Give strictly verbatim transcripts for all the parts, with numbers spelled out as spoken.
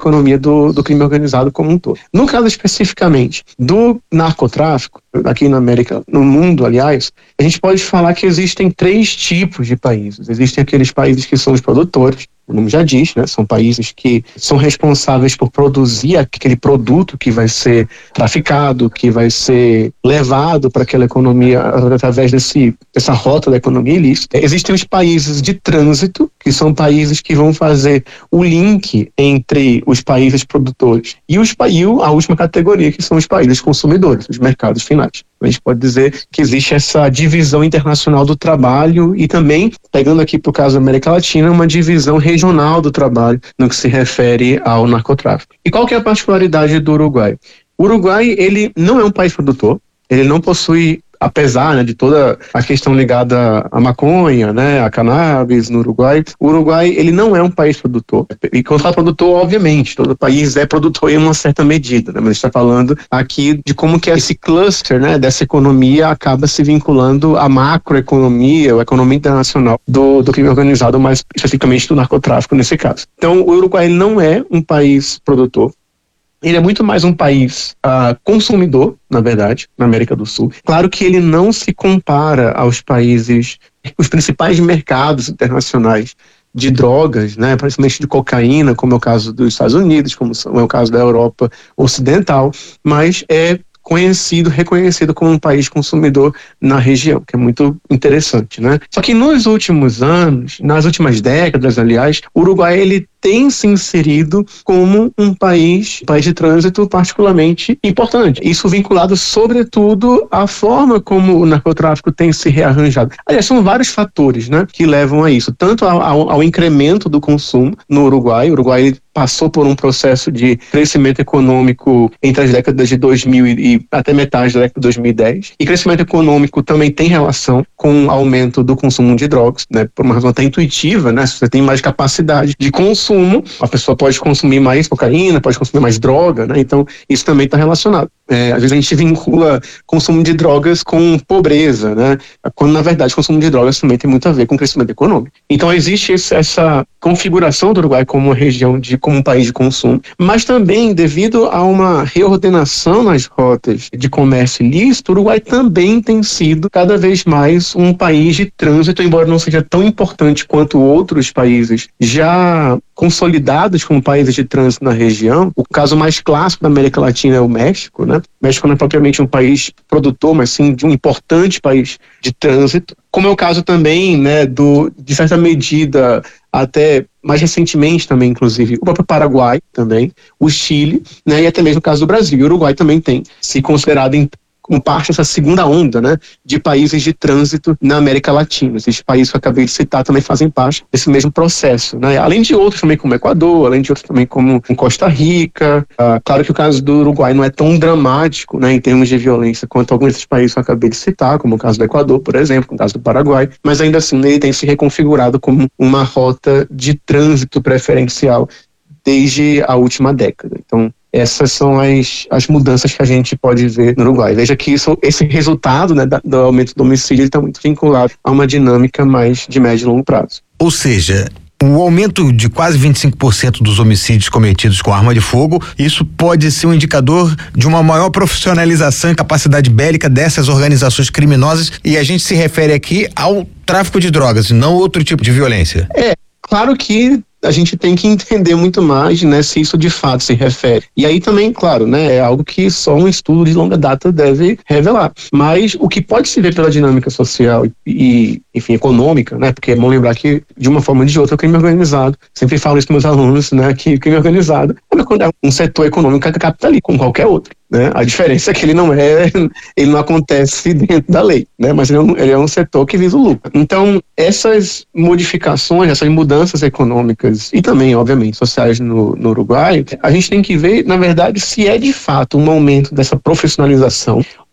economia do, do crime organizado como um todo. No caso especificamente do narcotráfico, aqui na América, no mundo, aliás, a gente pode falar que existem três tipos de países. Existem aqueles países que são os produtores, o nome já diz, né? São países que são responsáveis por produzir aquele produto que vai ser traficado, que vai ser levado para aquela economia através desse, dessa rota da economia ilícita. Existem os países de trânsito, que são países que vão fazer o link entre os países produtores e, os, e a última categoria, que são os países consumidores, os mercados finais. A gente pode dizer que existe essa divisão internacional do trabalho e também, pegando aqui para o caso da América Latina, uma divisão regional do trabalho no que se refere ao narcotráfico. E qual que é a particularidade do Uruguai? O Uruguai, ele não é um país produtor, ele não possui, apesar, né, de toda a questão ligada à maconha, né, à cannabis no Uruguai, o Uruguai, ele não é um país produtor. E quando fala produtor, obviamente, todo país é produtor em uma certa medida, né, mas a gente está falando aqui de como que esse cluster, né, dessa economia acaba se vinculando à macroeconomia, à economia internacional do, do crime organizado, mais especificamente do narcotráfico nesse caso. Então, o Uruguai ele não é um país produtor. Ele é muito mais um país uh, consumidor, na verdade, na América do Sul. Claro que ele não se compara aos países, os principais mercados internacionais de drogas, né, principalmente de cocaína, como é o caso dos Estados Unidos, como é o caso da Europa Ocidental, mas é conhecido, reconhecido como um país consumidor na região, que é muito interessante, né? Só que nos últimos anos, nas últimas décadas, aliás, o Uruguai ele tem se inserido como um país, país de trânsito particularmente importante. Isso vinculado, sobretudo, à forma como o narcotráfico tem se rearranjado. Aliás, são vários fatores, né, que levam a isso, tanto ao, ao incremento do consumo no Uruguai. O Uruguai ele passou por um processo de crescimento econômico entre as décadas de dois mil e até metade da década de dois mil e dez. E crescimento econômico também tem relação com o aumento do consumo de drogas, né, por uma razão até intuitiva, né, se você tem mais capacidade de consumo, a pessoa pode consumir mais cocaína, pode consumir mais droga, né? Então isso também está relacionado. É, às vezes a gente vincula consumo de drogas com pobreza, né? Quando na verdade o consumo de drogas também tem muito a ver com o crescimento econômico. Então existe esse, essa configuração do Uruguai como uma região, de, como um país de consumo, mas também devido a uma reordenação nas rotas de comércio ilícito, o Uruguai também tem sido cada vez mais um país de trânsito, embora não seja tão importante quanto outros países já consolidados como países de trânsito na região. O caso mais clássico da América Latina é o México, né? O México não é propriamente um país produtor, mas sim de um importante país de trânsito, como é o caso também, né, do, de certa medida, até mais recentemente também, inclusive, o próprio Paraguai também, o Chile, né, e até mesmo o caso do Brasil. E o Uruguai também tem se considerado em como parte dessa segunda onda, né, de países de trânsito na América Latina. Esses países que eu acabei de citar também fazem parte desse mesmo processo, né, além de outros também como Equador, além de outros também como Costa Rica. Ah, claro que o caso do Uruguai não é tão dramático, né, em termos de violência quanto alguns desses países que eu acabei de citar, como o caso do Equador, por exemplo, o caso do Paraguai, mas ainda assim ele tem se reconfigurado como uma rota de trânsito preferencial desde a última década. Então, essas são as, as mudanças que a gente pode ver no Uruguai. Veja que isso, esse resultado, né, da, do aumento do homicídio está muito vinculado a uma dinâmica mais de médio e longo prazo. Ou seja, o aumento de quase vinte e cinco por cento dos homicídios cometidos com arma de fogo, isso pode ser um indicador de uma maior profissionalização e capacidade bélica dessas organizações criminosas, e a gente se refere aqui ao tráfico de drogas, não outro tipo de violência. É, claro que a gente tem que entender muito mais, né, se isso de fato se refere. E aí também, claro, né, é algo que só um estudo de longa data deve revelar. Mas o que pode se ver pela dinâmica social e, e enfim, econômica, né, porque é bom lembrar que, de uma forma ou de outra, o crime organizado, sempre falo isso para meus alunos, né, que o crime organizado é um setor econômico capitalista, como qualquer outro. Né? A diferença é que ele não é, ele não acontece dentro da lei, né? Mas ele é, um, ele é um setor que visa o lucro. Então, essas modificações, essas mudanças econômicas e também, obviamente, sociais no, no Uruguai, a gente tem que ver, na verdade, se é de fato um aumento dessa profissionalização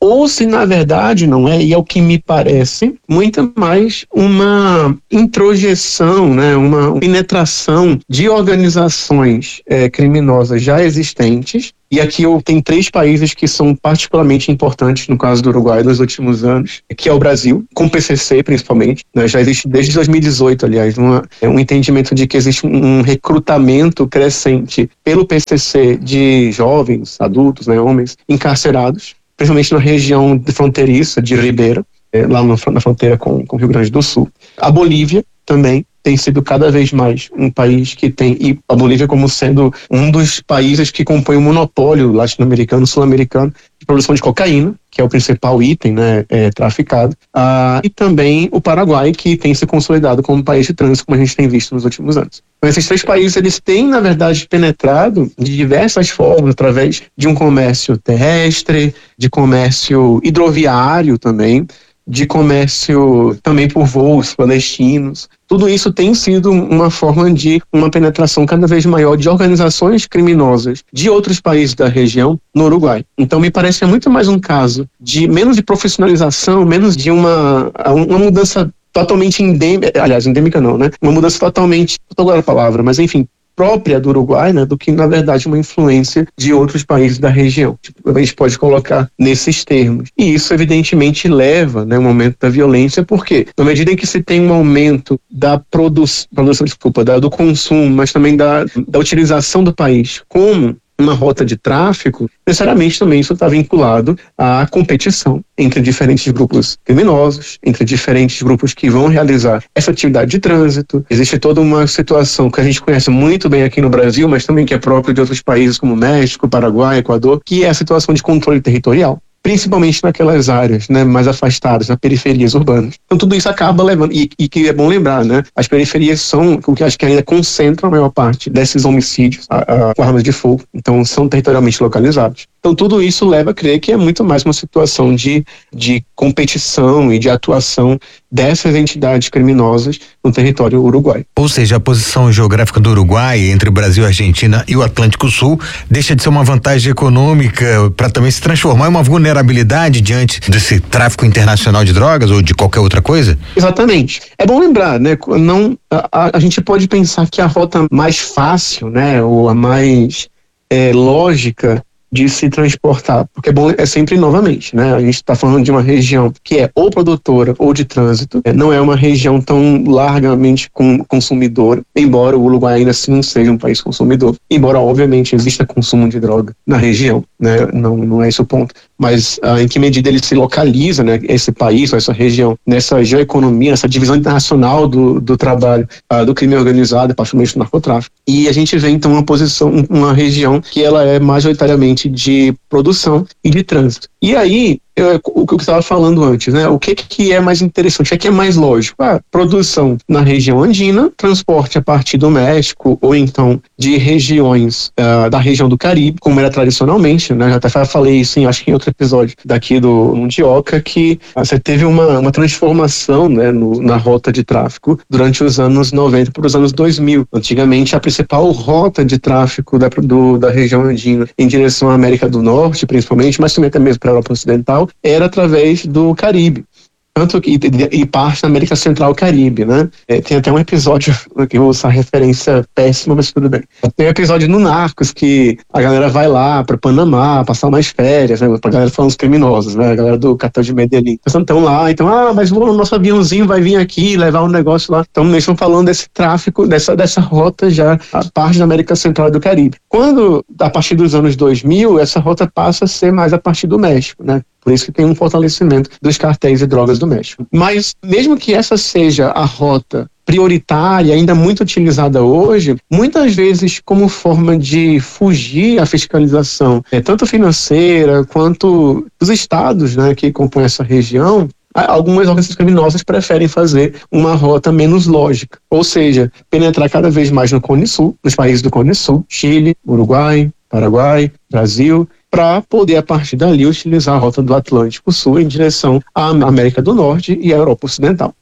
ou se na verdade não é, e é o que me parece, muito mais uma introjeção, né, uma penetração de organizações é, criminosas já existentes. E aqui eu tenho três países que são particularmente importantes no caso do Uruguai nos últimos anos, que é o Brasil, com o P C C principalmente, né, já existe desde dois mil e dezoito, aliás, uma, um entendimento de que existe um recrutamento crescente pelo P C C de jovens, adultos, né, homens encarcerados, principalmente na região fronteiriça de Ribeira, é, lá no, na fronteira com, com o Rio Grande do Sul. A Bolívia também tem sido cada vez mais um país que tem, e a Bolívia como sendo um dos países que compõe o monopólio latino-americano, sul-americano, de produção de cocaína, que é o principal item, né, é, traficado, ah, e também o Paraguai, que tem se consolidado como país de trânsito, como a gente tem visto nos últimos anos. Então, esses três países, eles têm, na verdade, penetrado de diversas formas, através de um comércio terrestre, de comércio hidroviário também, de comércio também por voos clandestinos. Tudo isso tem sido uma forma de uma penetração cada vez maior de organizações criminosas de outros países da região no Uruguai. Então me parece que é muito mais um caso de menos de profissionalização, menos de uma, uma mudança totalmente endêmica, aliás, endêmica não, né? Uma mudança totalmente, não estou agora a palavra, mas enfim, própria do Uruguai, né, do que, na verdade, uma influência de outros países da região. Tipo, a gente pode colocar nesses termos. E isso, evidentemente, leva, né, um aumento da violência, porque, na medida em que se tem um aumento da produ produção, desculpa, da, do consumo, mas também da, da utilização do país como uma rota de tráfico, necessariamente também isso está vinculado à competição entre diferentes grupos criminosos, entre diferentes grupos que vão realizar essa atividade de trânsito. Existe toda uma situação que a gente conhece muito bem aqui no Brasil, mas também que é própria de outros países como México, Paraguai, Equador, que é a situação de controle territorial, principalmente naquelas áreas, né, mais afastadas, nas periferias urbanas. Então tudo isso acaba levando, e, e que é bom lembrar, né, as periferias são o que acho que ainda concentram a maior parte desses homicídios a, a, com armas de fogo, então são territorialmente localizados. Então tudo isso leva a crer que é muito mais uma situação de, de competição e de atuação dessas entidades criminosas no território uruguaio. Ou seja, a posição geográfica do Uruguai entre o Brasil, a Argentina e o Atlântico Sul deixa de ser uma vantagem econômica para também se transformar em uma vulnerabilidade diante desse tráfico internacional de drogas ou de qualquer outra coisa? Exatamente. É bom lembrar, né? Não, a, a gente pode pensar que a rota mais fácil, né, ou a mais é, lógica de se transportar, porque é bom, é sempre novamente, né? A gente está falando de uma região que é ou produtora ou de trânsito, não é uma região tão largamente com, consumidora, embora o Uruguai ainda assim seja um país consumidor, embora obviamente exista consumo de droga na região, né? Não, não é esse o ponto, mas ah, em que medida ele se localiza, né? Esse país, essa região, nessa geoeconomia, nessa divisão internacional do, do trabalho, ah, do crime organizado, particularmente do narcotráfico. E a gente vê então uma posição, uma região que ela é majoritariamente de produção e de trânsito. E aí, eu, o que eu estava falando antes, né? O que, que é mais interessante, o que é, que é mais lógico? Ah, produção na região andina, transporte a partir do México ou então de regiões uh, da região do Caribe, como era tradicionalmente, né? Já até falei isso em, acho que em outro episódio daqui do Mundioca, que uh, você teve uma, uma transformação, né, no, na rota de tráfico durante os anos noventa para os anos dois mil. Antigamente, a principal rota de tráfico da, do, da região andina em direção à América do Norte, principalmente, mas também até mesmo para a Europa Ocidental, era através do Caribe. Tanto que, e, e parte da América Central e Caribe, né? É, tem até um episódio, que eu vou usar referência péssima, mas tudo bem. Tem um episódio no Narcos que a galera vai lá para Panamá, passar umas férias, né? Pra galera falando os criminosos, né? A galera do cartel de Medellín. Então estão lá, então, ah, mas o nosso aviãozinho vai vir aqui, levar um negócio lá. Então eles estão falando desse tráfico, dessa, dessa rota já, a parte da América Central e do Caribe. Quando, a partir dos anos dois mil, essa rota passa a ser mais a partir do México, né? Por isso que tem um fortalecimento dos cartéis de drogas do México. Mas mesmo que essa seja a rota prioritária, ainda muito utilizada hoje, muitas vezes como forma de fugir à fiscalização, é, tanto financeira quanto dos estados, né, que compõem essa região, algumas organizações criminosas preferem fazer uma rota menos lógica, ou seja, penetrar cada vez mais no Cone Sul, nos países do Cone Sul, Chile, Uruguai, Paraguai, Brasil, para poder, a partir dali, utilizar a rota do Atlântico Sul em direção à América do Norte e à Europa Ocidental.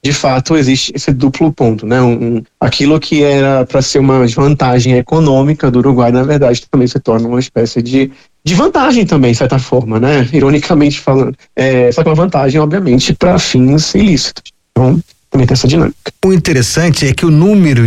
de fato existe esse duplo ponto, né? Um, um, aquilo que era para ser uma vantagem econômica do Uruguai, na verdade, também se torna uma espécie de, de vantagem também, de certa forma, né? Ironicamente falando. É, só que uma vantagem, obviamente, para fins ilícitos. Então, também tem essa dinâmica. O interessante é que o número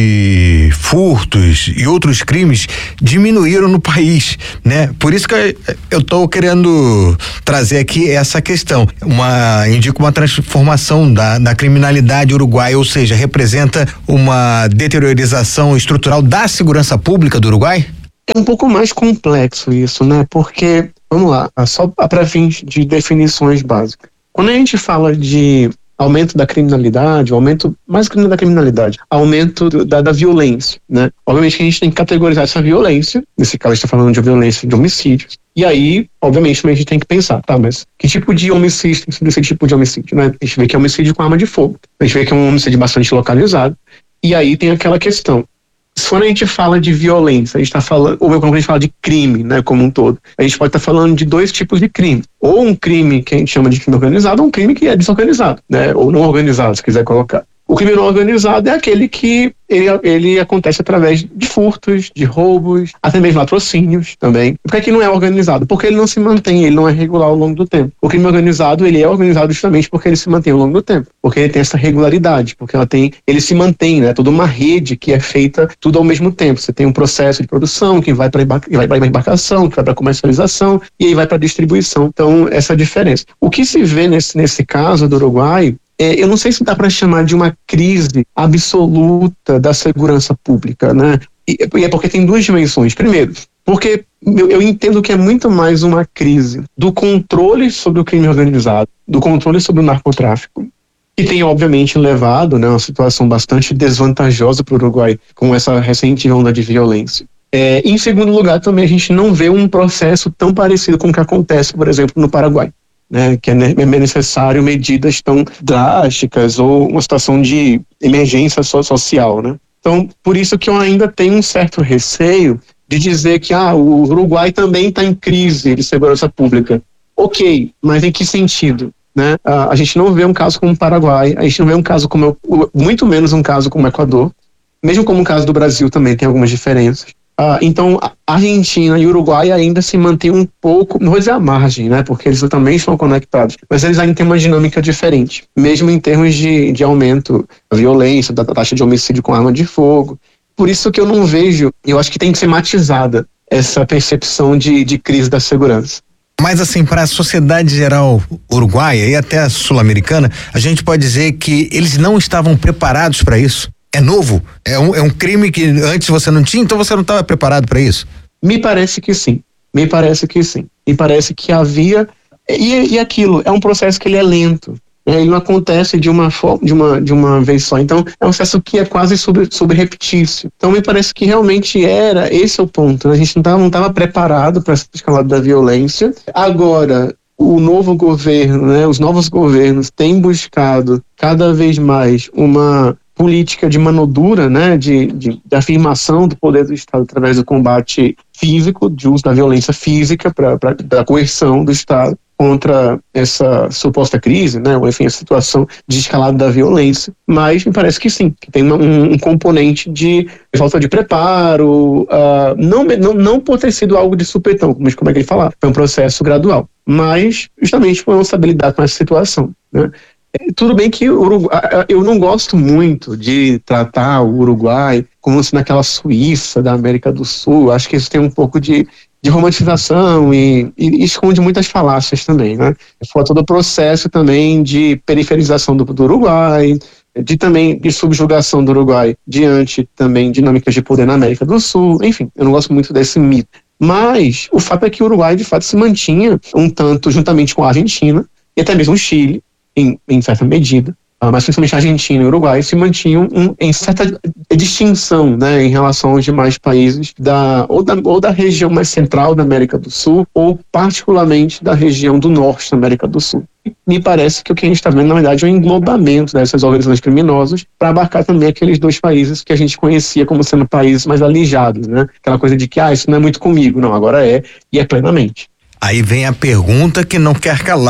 de furtos e outros crimes diminuíram no país, né? Por isso que eu estou querendo trazer aqui essa questão. Uma, indica uma transformação da, da criminalidade uruguaia, ou seja, representa uma deteriorização estrutural da segurança pública do Uruguai? É um pouco mais complexo isso, né? Porque, vamos lá, só para fins de definições básicas. Quando a gente fala de aumento da criminalidade, aumento, mais que da criminalidade, aumento do, da, da violência, né? Obviamente que a gente tem que categorizar essa violência, nesse caso a gente está falando de violência de homicídios, e aí, obviamente, a gente tem que pensar, tá, mas que tipo de homicídio tem sido esse tipo de homicídio, né? A gente vê que é homicídio com arma de fogo, a gente vê que é um homicídio bastante localizado, e aí tem aquela questão. Quando a gente fala de violência, a gente está falando, ou quando a gente fala de crime, né, como um todo, a gente pode estar tá falando de dois tipos de crime. Ou um crime que a gente chama de crime organizado, ou um crime que é desorganizado, né, ou não organizado, se quiser colocar. O crime não organizado é aquele que ele, ele acontece através de furtos, de roubos, até mesmo latrocínios também. Por que que não é organizado? Porque ele não se mantém, ele não é regular ao longo do tempo. O crime organizado, ele é organizado justamente porque ele se mantém ao longo do tempo. Porque ele tem essa regularidade, porque ela tem, ele se mantém, né? Toda uma rede que é feita tudo ao mesmo tempo. Você tem um processo de produção que vai para a embarcação, que vai para a comercialização e aí vai para a distribuição. Então, essa é a diferença. O que se vê nesse, nesse caso do Uruguai, É, eu não sei se dá para chamar de uma crise absoluta da segurança pública, né? E, e é porque tem duas dimensões. Primeiro, porque eu, eu entendo que é muito mais uma crise do controle sobre o crime organizado, do controle sobre o narcotráfico, que tem, obviamente, levado, né, uma situação bastante desvantajosa para o Uruguai com essa recente onda de violência. É, em segundo lugar, também a gente não vê um processo tão parecido com o que acontece, por exemplo, no Paraguai. Né, que é necessário medidas tão drásticas ou uma situação de emergência social, né? Então, por isso que eu ainda tenho um certo receio de dizer que ah, o Uruguai também está em crise de segurança pública. Ok, mas em que sentido? Né? A, a gente não vê um caso como o Paraguai, a gente não vê um caso como, muito menos um caso como o Equador, mesmo como o caso do Brasil também tem algumas diferenças. Ah, então, a Argentina e o Uruguai ainda se mantêm um pouco, não vou dizer à margem, né, porque eles também estão conectados, mas eles ainda têm uma dinâmica diferente, mesmo em termos de, de aumento da violência, da taxa de homicídio com arma de fogo. Por isso que eu não vejo, eu acho que tem que ser matizada essa percepção de, de crise da segurança. Mas assim, para a sociedade geral uruguaia e até a sul-americana, a gente pode dizer que eles não estavam preparados para isso? É novo? É um, é um crime que antes você não tinha, então você não estava preparado para isso? Me parece que sim. Me parece que sim. Me parece que havia... E, e aquilo, é um processo que ele é lento. Né? Ele não acontece de uma, forma, de, uma, de uma vez só. Então, é um processo que é quase sobre, sobre repetício. Então, me parece que realmente era... Esse é o ponto. Né? A gente não estava não estava preparado para essa escalada da violência. Agora, o novo governo, né? Os novos governos têm buscado cada vez mais uma política de mão dura, né, de, de, de afirmação do poder do Estado através do combate físico, de uso da violência física, pra, pra, da coerção do Estado contra essa suposta crise, né, ou enfim, a situação de escalada da violência. Mas me parece que sim, que tem uma, um, um componente de falta de preparo, uh, não, não, não por ter sido algo de supetão, mas como é que ele fala, foi um processo gradual, mas justamente por não saber lidar com essa situação, né. Tudo bem que o Uruguai, eu não gosto muito de tratar o Uruguai como se naquela Suíça da América do Sul. Acho que isso tem um pouco de, de romantização e, e, e esconde muitas falácias também, né? Foi todo o processo também de periferização do, do Uruguai, de também de subjugação do Uruguai diante também dinâmicas de poder na América do Sul. Enfim, eu não gosto muito desse mito. Mas o fato é que o Uruguai de fato se mantinha um tanto juntamente com a Argentina e até mesmo o Chile, Em, em certa medida, uh, mas principalmente a Argentina e o Uruguai se mantinham um, em certa distinção, né, em relação aos demais países da ou, da ou da região mais central da América do Sul ou particularmente da região do norte da América do Sul. Me parece que o que a gente está vendo, na verdade, é um englobamento dessas organizações criminosas para abarcar também aqueles dois países que a gente conhecia como sendo países mais alijados, né? Aquela coisa de que, ah, isso não é muito comigo. Não, agora é, e é plenamente. Aí vem a pergunta que não quer calar.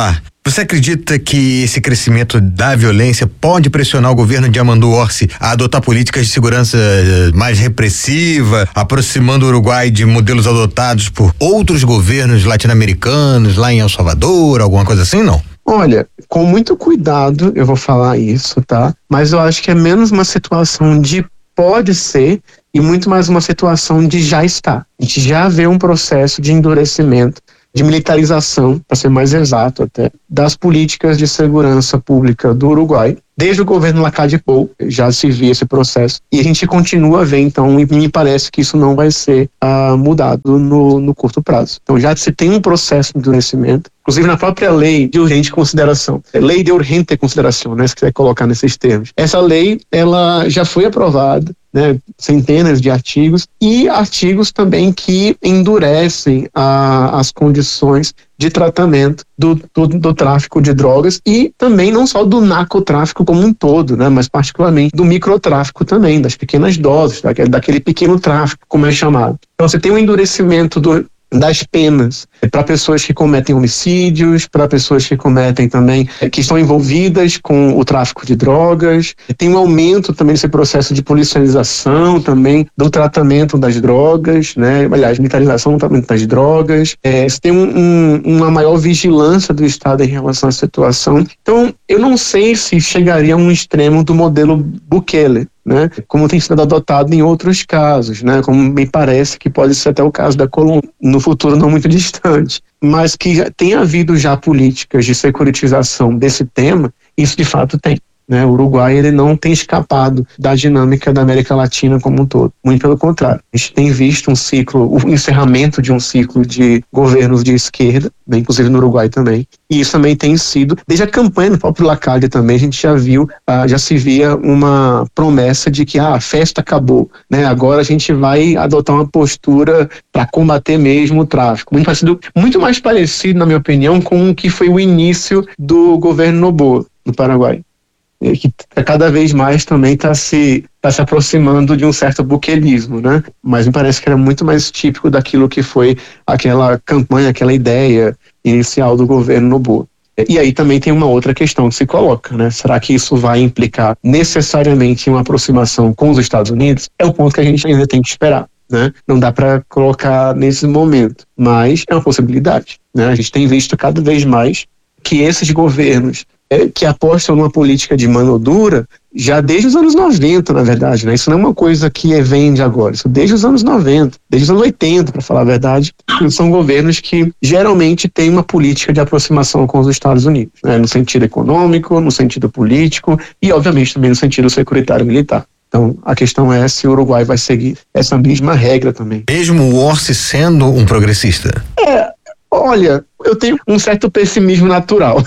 Você acredita que esse crescimento da violência pode pressionar o governo de Armando Orsi a adotar políticas de segurança mais repressiva, aproximando o Uruguai de modelos adotados por outros governos latino-americanos, lá em El Salvador, alguma coisa assim, não? Olha, com muito cuidado eu vou falar isso, tá? Mas eu acho que é menos uma situação de pode ser e muito mais uma situação de já está. A gente já vê um processo de endurecimento, de militarização, para ser mais exato até, das políticas de segurança pública do Uruguai. Desde o governo Lacalle Pou já se via esse processo e a gente continua a ver, então, e me parece que isso não vai ser ah, mudado no, no curto prazo. Então já se tem um processo de endurecimento, inclusive na própria lei de urgente consideração, lei de urgente consideração, né, se quiser colocar nesses termos. Essa lei, ela já foi aprovada, né, centenas de artigos e artigos também que endurecem a, as condições de tratamento do, do, do tráfico de drogas e também não só do narcotráfico como um todo, né, mas particularmente do microtráfico também, das pequenas doses, daquele, daquele pequeno tráfico, como é chamado. Então você tem um endurecimento do das penas para pessoas que cometem homicídios, para pessoas que cometem também, que estão envolvidas com o tráfico de drogas. Tem um aumento também desse processo de policialização também do tratamento das drogas, né? Aliás, militarização do tratamento das drogas. É, você tem um, um, uma maior vigilância do Estado em relação à situação. Então, eu não sei se chegaria a um extremo do modelo Bukele, né, como tem sido adotado em outros casos, né, como me parece que pode ser até o caso da Colômbia, no futuro não muito distante, mas que tem havido já políticas de securitização desse tema, isso de fato tem. Né, o Uruguai ele não tem escapado da dinâmica da América Latina como um todo, muito pelo contrário. A gente tem visto um ciclo, o encerramento de um ciclo de governos de esquerda, né, inclusive no Uruguai também, e isso também tem sido, desde a campanha do próprio Lacalle também, a gente já viu, ah, já se via uma promessa de que ah, a festa acabou, né, agora a gente vai adotar uma postura para combater mesmo o tráfico. Muito, parecido, muito mais parecido, na minha opinião, com o que foi o início do governo Noboa, no Paraguai, que cada vez mais também está se, tá se aproximando de um certo buquelismo, né? Mas me parece que era muito mais típico daquilo que foi aquela campanha, aquela ideia inicial do governo Noboa. E aí também tem uma outra questão que se coloca, né? Será que isso vai implicar necessariamente uma aproximação com os Estados Unidos? É o ponto que a gente ainda tem que esperar, né? Não dá para colocar nesse momento, mas é uma possibilidade, né? A gente tem visto cada vez mais que esses governos que apostam numa política de mão dura já desde os anos noventa, na verdade, né? Isso não é uma coisa que vem de agora, isso desde os anos noventa, desde os anos oitenta, para falar a verdade, são governos que geralmente têm uma política de aproximação com os Estados Unidos, né? No sentido econômico, no sentido político e, obviamente, também no sentido securitário militar. Então, a questão é se o Uruguai vai seguir essa mesma regra também. Mesmo o Orsi sendo um progressista? É, olha, eu tenho um certo pessimismo natural.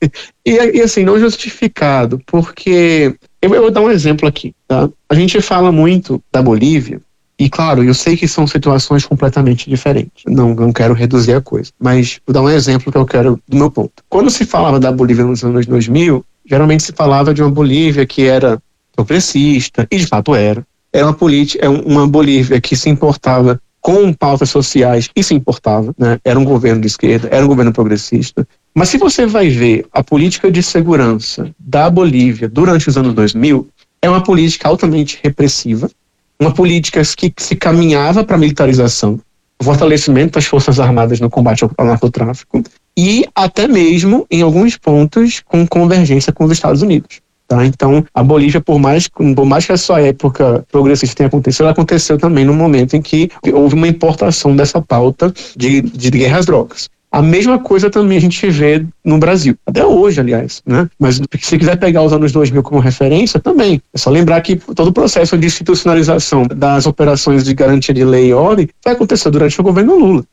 e, e assim, não justificado, porque eu, eu vou dar um exemplo aqui, tá? A gente fala muito da Bolívia, e claro, eu sei que são situações completamente diferentes, não, não quero reduzir a coisa, mas vou dar um exemplo que eu quero do meu ponto. Quando se falava da Bolívia nos anos dois mil, geralmente se falava de uma Bolívia que era progressista, e de fato era. Era uma, política, uma Bolívia que se importava com pautas sociais e se importava, né? Era um governo de esquerda, era um governo progressista. Mas se você vai ver a política de segurança da Bolívia durante os anos dois mil, é uma política altamente repressiva, uma política que se caminhava para a militarização, o fortalecimento das forças armadas no combate ao narcotráfico e até mesmo, em alguns pontos, com convergência com os Estados Unidos. Tá? Então, a Bolívia, por mais, por mais que a sua época progressista tenha acontecido, ela aconteceu também no momento em que houve uma importação dessa pauta de, de guerra às drogas. A mesma coisa também a gente vê no Brasil, até hoje, aliás, né? Mas se quiser pegar os anos dois mil como referência, também. É só lembrar que todo o processo de institucionalização das operações de garantia de lei e ordem vai acontecer durante o governo Lula.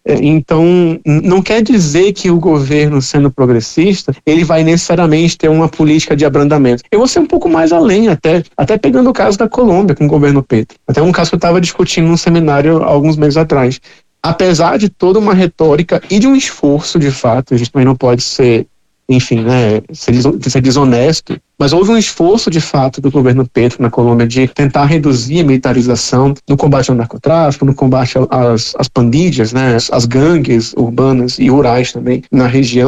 Então, não quer dizer que o governo, sendo progressista, ele vai necessariamente ter uma política de abrandamento. Eu vou ser um pouco mais além, até, até pegando o caso da Colômbia com o governo Petro. Até um caso que eu estava discutindo num seminário há alguns meses atrás. Apesar de toda uma retórica e de um esforço, de fato, a gente também não pode ser, enfim, né, ser, ser desonesto, mas houve um esforço, de fato, do governo Petro na Colômbia de tentar reduzir a militarização no combate ao narcotráfico, no combate às, às pandilhas, né, as gangues urbanas e rurais também na região.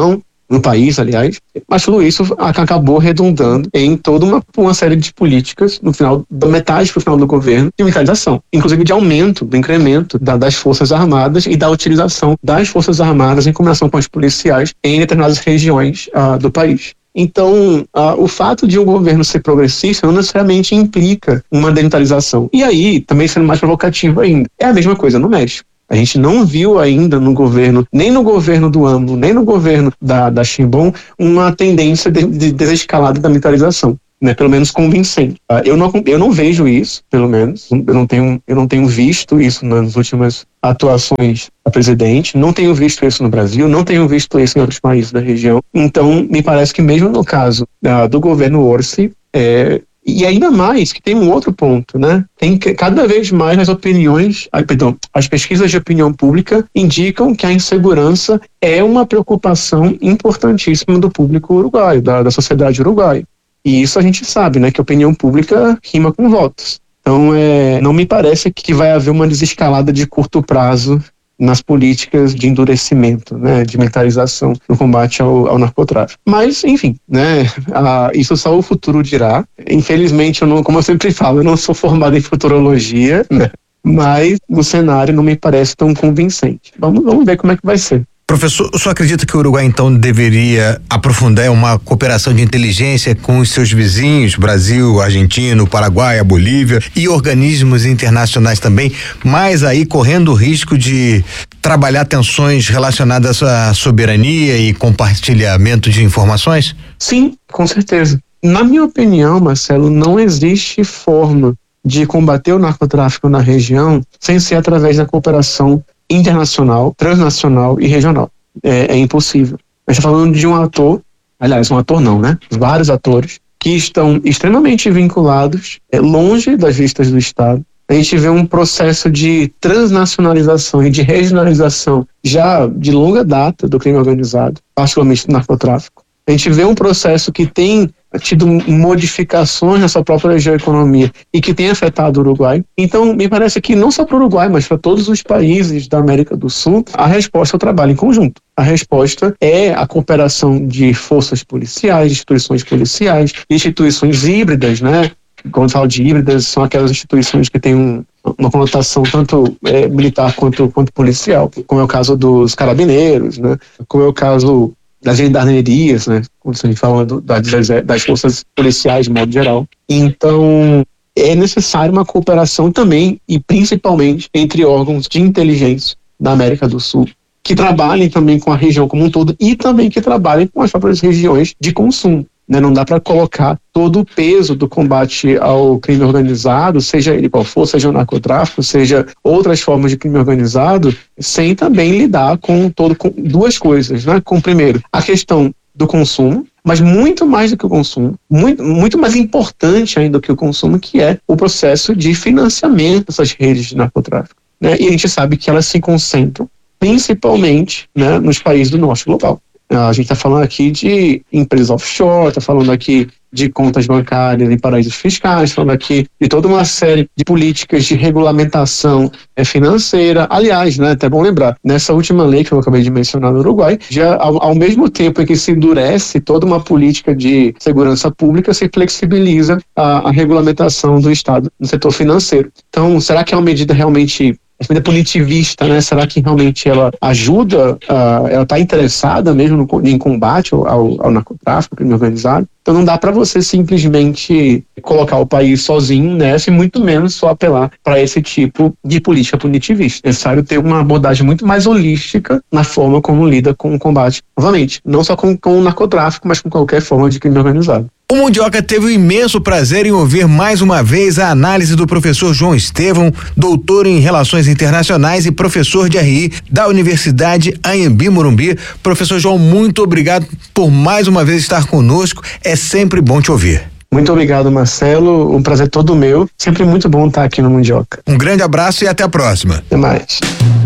no país, aliás, mas tudo isso acabou redundando em toda uma, uma série de políticas, no final, da metade para o final do governo, de militarização, inclusive de aumento, do incremento da, das forças armadas e da utilização das forças armadas em combinação com as policiais em determinadas regiões uh, do país. Então, uh, o fato de um governo ser progressista não necessariamente implica uma demilitarização. E aí, também sendo mais provocativo ainda, é a mesma coisa no México. A gente não viu ainda no governo, nem no governo do AMLO, nem no governo da, da Sheinbaum, uma tendência de, de desescalada da militarização, né? Pelo menos convincente. Uh, eu, não, eu não vejo isso, pelo menos. Eu não tenho, eu não tenho visto isso nas últimas atuações da presidente. Não tenho visto isso no Brasil, não tenho visto isso em outros países da região. Então, me parece que mesmo no caso uh, do governo Orsi, é, e ainda mais, que tem um outro ponto, né? Tem que, cada vez mais as opiniões, ah, perdão, as pesquisas de opinião pública indicam que a insegurança é uma preocupação importantíssima do público uruguaio, da, da sociedade uruguaia. E isso a gente sabe, né? Que a opinião pública rima com votos. Então, é, não me parece que vai haver uma desescalada de curto prazo nas políticas de endurecimento, né, de militarização no combate ao, ao narcotráfico. Mas, enfim, né, a, isso só o futuro dirá. Infelizmente, eu não, como eu sempre falo, eu não sou formado em futurologia, né, mas o cenário não me parece tão convincente. Vamos, vamos ver como é que vai ser. Professor, o senhor acredita que o Uruguai então deveria aprofundar uma cooperação de inteligência com os seus vizinhos, Brasil, Argentina, Paraguai, a Bolívia e organismos internacionais também, mas aí correndo o risco de trabalhar tensões relacionadas à soberania e compartilhamento de informações? Sim, com certeza. Na minha opinião, Marcelo, não existe forma de combater o narcotráfico na região sem ser através da cooperação internacional, transnacional e regional. É, é impossível. A gente está falando de um ator, aliás, um ator não, né? Vários atores que estão extremamente vinculados, é, longe das vistas do Estado. A gente vê um processo de transnacionalização e de regionalização já de longa data do crime organizado, particularmente do narcotráfico. A gente vê um processo que tem tido modificações na sua própria geoeconomia e que tem afetado o Uruguai. Então, me parece que não só para o Uruguai, mas para todos os países da América do Sul, a resposta é o trabalho em conjunto. A resposta é a cooperação de forças policiais, instituições policiais, instituições híbridas, né? Quando falo de híbridas, são aquelas instituições que têm um, uma conotação tanto é, militar quanto, quanto policial, como é o caso dos carabineiros, né? Como é o caso das gendarmerias, né? Quando a gente fala do, das, das forças policiais de modo geral. Então, é necessário uma cooperação também e principalmente entre órgãos de inteligência da América do Sul, que trabalhem também com a região como um todo e também que trabalhem com as próprias regiões de consumo. Né? Não dá para colocar todo o peso do combate ao crime organizado, seja ele qual for, seja o narcotráfico, seja outras formas de crime organizado, sem também lidar com, todo, com duas coisas, né? Com, primeiro, a questão do consumo, mas muito mais do que o consumo, muito, muito mais importante ainda do que o consumo, que é o processo de financiamento dessas redes de narcotráfico. Né? E a gente sabe que elas se concentram principalmente, né, nos países do norte global. A gente está falando aqui de empresas offshore, está falando aqui de contas bancárias em paraísos fiscais, falando aqui de toda uma série de políticas de regulamentação financeira. Aliás, né, até bom lembrar, nessa última lei que eu acabei de mencionar no Uruguai, já ao, ao mesmo tempo em que se endurece toda uma política de segurança pública, se flexibiliza a, a regulamentação do Estado no setor financeiro. Então, será que é uma medida realmente... a medida punitivista, né? Será que realmente ela ajuda, uh, ela está interessada mesmo no, em combate ao, ao, ao narcotráfico, ao crime organizado? Então não dá para você simplesmente colocar o país sozinho nessa e muito menos só apelar para esse tipo de política punitivista. É necessário ter uma abordagem muito mais holística na forma como lida com o combate, novamente, não só com, com o narcotráfico, mas com qualquer forma de crime organizado. O Mundioca teve o imenso prazer em ouvir mais uma vez a análise do professor João Estevão, doutor em Relações Internacionais e professor de R I da Universidade Anhembi Morumbi. Professor João, muito obrigado por mais uma vez estar conosco. É sempre bom te ouvir. Muito obrigado, Marcelo. Um prazer todo meu. Sempre muito bom estar aqui no Mundioca. Um grande abraço e até a próxima. Até mais.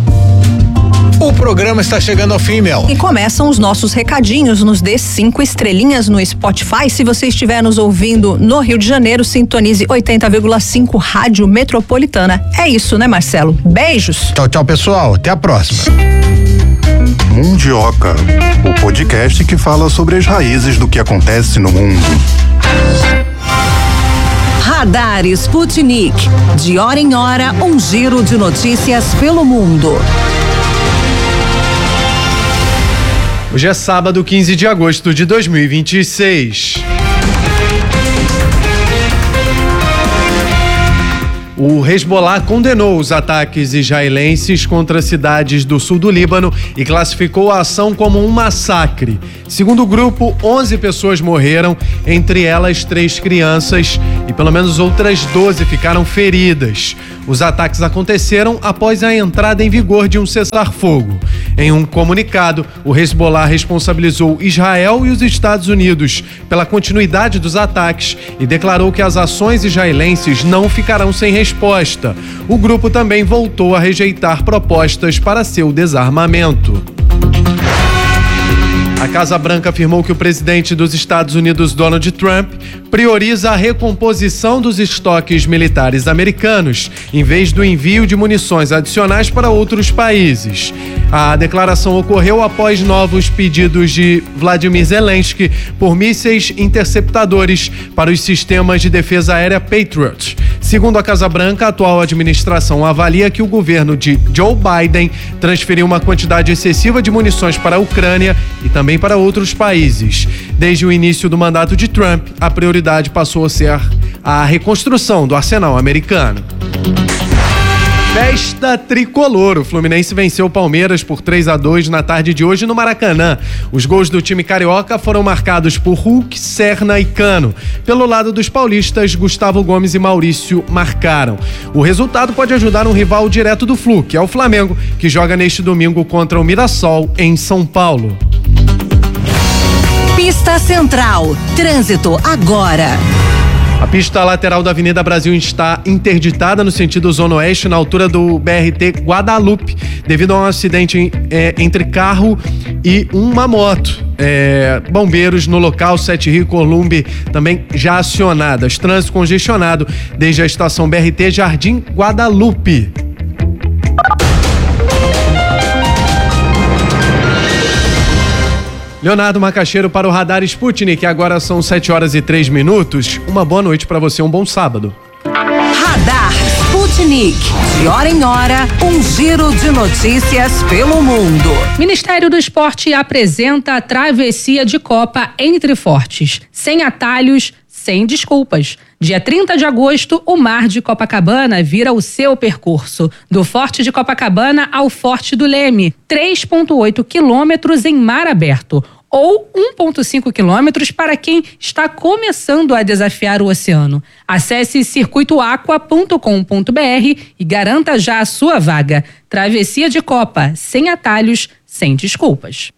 O programa está chegando ao fim, Mel. E começam os nossos recadinhos. Nos dê cinco estrelinhas no Spotify. Se você estiver nos ouvindo no Rio de Janeiro, sintonize oitenta vírgula cinco Rádio Metropolitana. É isso, né, Marcelo? Beijos. Tchau, tchau, pessoal. Até a próxima. Mundioca, o podcast que fala sobre as raízes do que acontece no mundo. Radar Sputnik. De hora em hora, um giro de notícias pelo mundo. Hoje é sábado, quinze de agosto de dois mil e vinte e seis. O Hezbollah condenou os ataques israelenses contra cidades do sul do Líbano e classificou a ação como um massacre. Segundo o grupo, onze pessoas morreram, entre elas três crianças, e pelo menos outras doze ficaram feridas. Os ataques aconteceram após a entrada em vigor de um cessar-fogo. Em um comunicado, o Hezbollah responsabilizou Israel e os Estados Unidos pela continuidade dos ataques e declarou que as ações israelenses não ficarão sem resposta. O grupo também voltou a rejeitar propostas para seu desarmamento. A Casa Branca afirmou que o presidente dos Estados Unidos, Donald Trump, prioriza a recomposição dos estoques militares americanos, em vez do envio de munições adicionais para outros países. A declaração ocorreu após novos pedidos de Vladimir Zelensky por mísseis interceptadores para os sistemas de defesa aérea Patriot. Segundo a Casa Branca, a atual administração avalia que o governo de Joe Biden transferiu uma quantidade excessiva de munições para a Ucrânia e também para outros países. Desde o início do mandato de Trump, a prioridade passou a ser a reconstrução do arsenal americano. Festa tricolor. O Fluminense venceu o Palmeiras por três a dois na tarde de hoje no Maracanã. Os gols do time carioca foram marcados por Hulk, Serna e Cano. Pelo lado dos paulistas, Gustavo Gomes e Maurício marcaram. O resultado pode ajudar um rival direto do Flu, que é o Flamengo, que joga neste domingo contra o Mirassol, em São Paulo. Pista Central. Trânsito agora. A pista lateral da Avenida Brasil está interditada no sentido Zona Oeste, na altura do B R T Guadalupe, devido a um acidente é, entre carro e uma moto. É, bombeiros no local, Sete Rio e Columbe também já acionadas. Trânsito congestionado desde a estação B R T Jardim Guadalupe. Leonardo Macaxeiro para o Radar Sputnik, agora são sete horas e três minutos. Uma boa noite para você, um bom sábado. Radar Sputnik. De hora em hora, um giro de notícias pelo mundo. Ministério do Esporte apresenta a travessia de Copa Entre Fortes. Sem atalhos, sem desculpas. Dia trinta de agosto, o Mar de Copacabana vira o seu percurso. Do Forte de Copacabana ao Forte do Leme. três vírgula oito quilômetros em mar aberto. Ou um vírgula cinco quilômetros para quem está começando a desafiar o oceano. Acesse circuito aqua ponto com ponto br e garanta já a sua vaga. Travessia de Copa, sem atalhos, sem desculpas.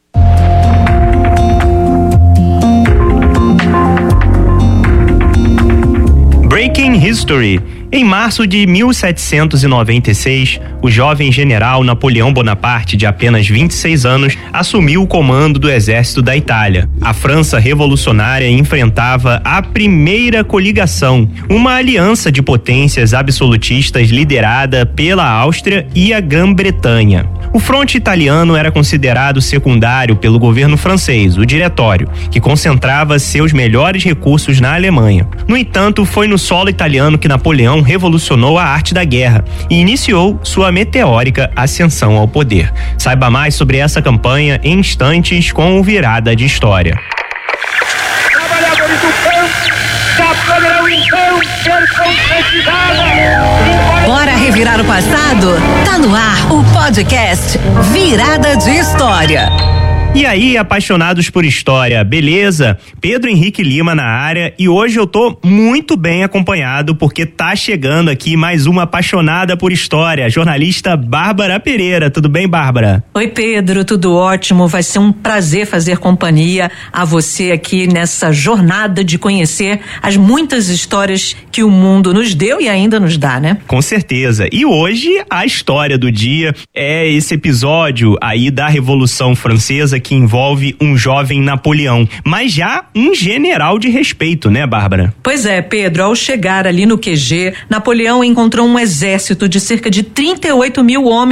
Breaking History. Em março de mil setecentos e noventa e seis, o jovem general Napoleão Bonaparte, de apenas vinte e seis anos, assumiu o comando do exército da Itália. A França revolucionária enfrentava a Primeira Coligação, uma aliança de potências absolutistas liderada pela Áustria e a Grã-Bretanha. O fronte italiano era considerado secundário pelo governo francês, o Diretório, que concentrava seus melhores recursos na Alemanha. No entanto, foi no solo italiano que Napoleão revolucionou a arte da guerra e iniciou sua meteórica ascensão ao poder. Saiba mais sobre essa campanha em instantes com o Virada de História. Trabalhadores do campo já poderão então ser concretizados. Bora revirar o passado? Tá no ar o podcast Virada de História. E aí, apaixonados por história, beleza? Pedro Henrique Lima na área e hoje eu tô muito bem acompanhado porque tá chegando aqui mais uma apaixonada por história, a jornalista Bárbara Pereira. Tudo bem, Bárbara? Oi, Pedro, tudo ótimo. Vai ser um prazer fazer companhia a você aqui nessa jornada de conhecer as muitas histórias que o mundo nos deu e ainda nos dá, né? Com certeza. E hoje a história do dia é esse episódio aí da Revolução Francesa que envolve um jovem Napoleão, mas já um general de respeito, né, Bárbara? Pois é, Pedro, ao chegar ali no Q G, Napoleão encontrou um exército de cerca de trinta e oito mil homens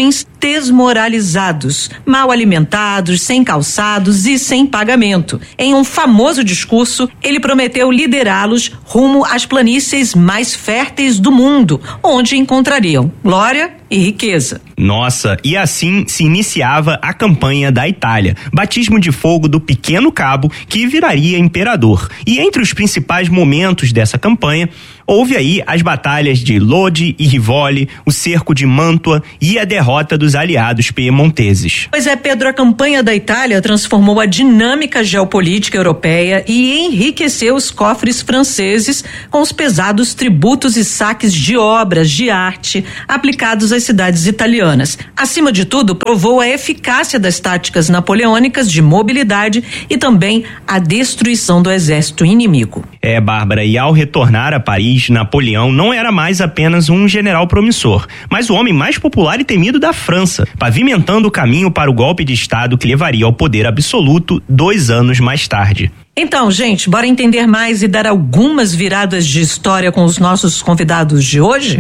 desmoralizados, mal alimentados, sem calçados e sem pagamento. Em um famoso discurso, ele prometeu liderá-los rumo às planícies mais férteis do mundo, onde encontrariam glória e riqueza. Nossa, e assim se iniciava a campanha da Itália, batismo de fogo do pequeno cabo que viraria imperador. E entre os principais momentos dessa campanha, houve aí as batalhas de Lodi e Rivoli, o cerco de Mantua e a derrota dos aliados piemonteses. Pois é, Pedro, a campanha da Itália transformou a dinâmica geopolítica europeia e enriqueceu os cofres franceses com os pesados tributos e saques de obras de arte aplicados às cidades italianas. Acima de tudo, provou a eficácia das táticas napoleônicas de mobilidade e também a destruição do exército inimigo. É, Bárbara, e ao retornar a Paris, Napoleão não era mais apenas um general promissor, mas o homem mais popular e temido da França, pavimentando o caminho para o golpe de Estado que levaria ao poder absoluto dois anos mais tarde. Então, gente, bora entender mais e dar algumas viradas de história com os nossos convidados de hoje?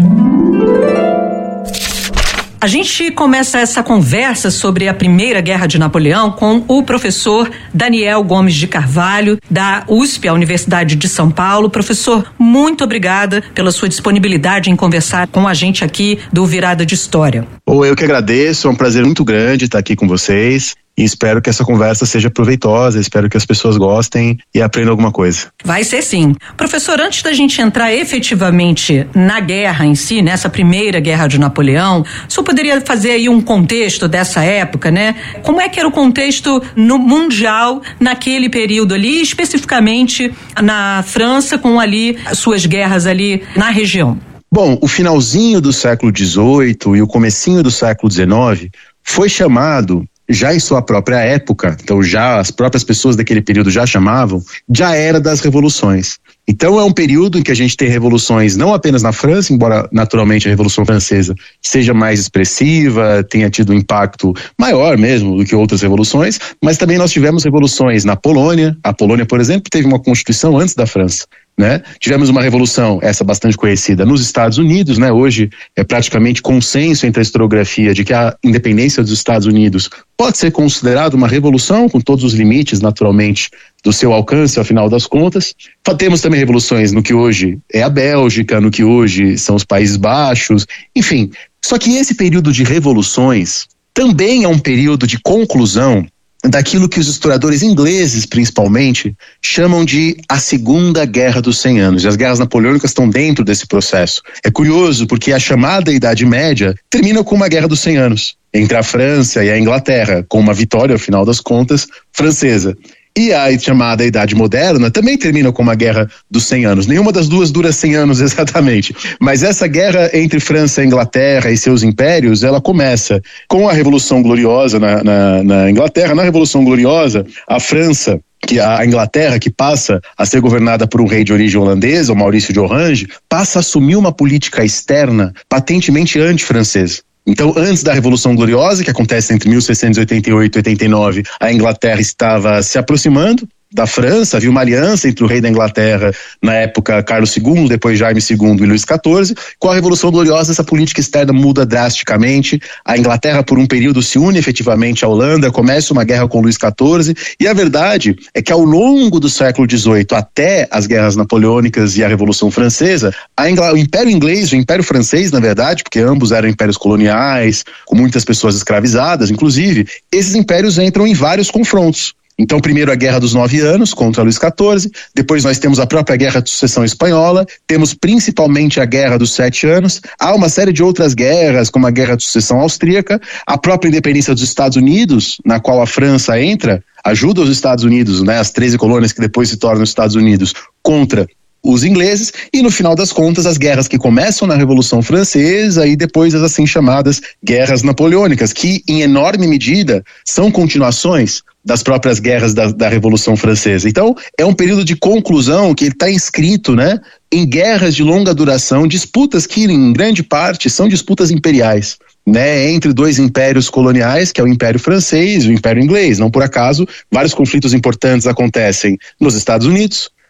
A gente começa essa conversa sobre a Primeira Guerra de Napoleão com o professor Daniel Gomes de Carvalho, da U S P, a Universidade de São Paulo. Professor, muito obrigada pela sua disponibilidade em conversar com a gente aqui do Virada de História. Oh, eu que agradeço, é um prazer muito grande estar aqui com vocês. E espero que essa conversa seja proveitosa, espero que as pessoas gostem e aprendam alguma coisa. Vai ser sim. Professor, antes da gente entrar efetivamente na guerra em si, nessa primeira guerra de Napoleão, o senhor poderia fazer aí um contexto dessa época, né? Como é que era o contexto no mundial naquele período ali, especificamente na França, com ali as suas guerras ali na região? Bom, o finalzinho do século dezoito e o comecinho do século dezenove foi chamado, já em sua própria época, então já as próprias pessoas daquele período já chamavam, de a Era das Revoluções. Então é um período em que a gente tem revoluções não apenas na França, embora naturalmente a Revolução Francesa seja mais expressiva, tenha tido um impacto maior mesmo do que outras revoluções, mas também nós tivemos revoluções na Polônia. A Polônia, por exemplo, teve uma constituição antes da França. Né? Tivemos uma revolução, essa bastante conhecida, nos Estados Unidos, né? Hoje é praticamente consenso entre a historiografia de que a independência dos Estados Unidos pode ser considerada uma revolução, com todos os limites, naturalmente, do seu alcance, ao final das contas. Temos também revoluções no que hoje é a Bélgica, no que hoje são os Países Baixos, enfim. Só que esse período de revoluções também é um período de conclusão daquilo que os historiadores ingleses, principalmente, chamam de a Segunda Guerra dos cem anos. E as guerras napoleônicas estão dentro desse processo. É curioso porque a chamada Idade Média termina com uma Guerra dos cem anos, entre a França e a Inglaterra, com uma vitória, ao final das contas, francesa. E a chamada Idade Moderna também termina com uma guerra dos cem anos. Nenhuma das duas dura cem anos exatamente. Mas essa guerra entre França e Inglaterra e seus impérios, ela começa com a Revolução Gloriosa na, na, na Inglaterra. Na Revolução Gloriosa, a França, que a Inglaterra, que passa a ser governada por um rei de origem holandesa, o Maurício de Orange, passa a assumir uma política externa patentemente anti-francesa. Então, antes da Revolução Gloriosa, que acontece entre mil seiscentos e oitenta e oito e oitenta e nove, a Inglaterra estava se aproximando da França, havia uma aliança entre o rei da Inglaterra, na época Carlos segundo, depois Jaime segundo e Luís quatorze. Com a Revolução Gloriosa, essa política externa muda drasticamente. A Inglaterra, por um período, se une efetivamente à Holanda, começa uma guerra com Luís quatorze, e a verdade é que ao longo do século dezoito, até as guerras napoleônicas e a Revolução Francesa, a Ingl... o Império Inglês, o Império Francês, na verdade, porque ambos eram impérios coloniais, com muitas pessoas escravizadas, inclusive, esses impérios entram em vários confrontos. Então, primeiro a Guerra dos Nove Anos contra Luís quatorze, depois nós temos a própria Guerra de Sucessão Espanhola, temos principalmente a Guerra dos Sete Anos, há uma série de outras guerras, como a Guerra de Sucessão Austríaca, a própria independência dos Estados Unidos, na qual a França entra, ajuda os Estados Unidos, né, as treze colônias que depois se tornam os Estados Unidos, contra os ingleses, e no final das contas as guerras que começam na Revolução Francesa e depois as assim chamadas guerras napoleônicas, que em enorme medida são continuações das próprias guerras da, da Revolução Francesa. Então é um período de conclusão que está inscrito, né, em guerras de longa duração, disputas que em grande parte são disputas imperiais, né, entre dois impérios coloniais, que é o Império Francês e o Império Inglês. Não por acaso, vários conflitos importantes acontecem nos Estados Unidos,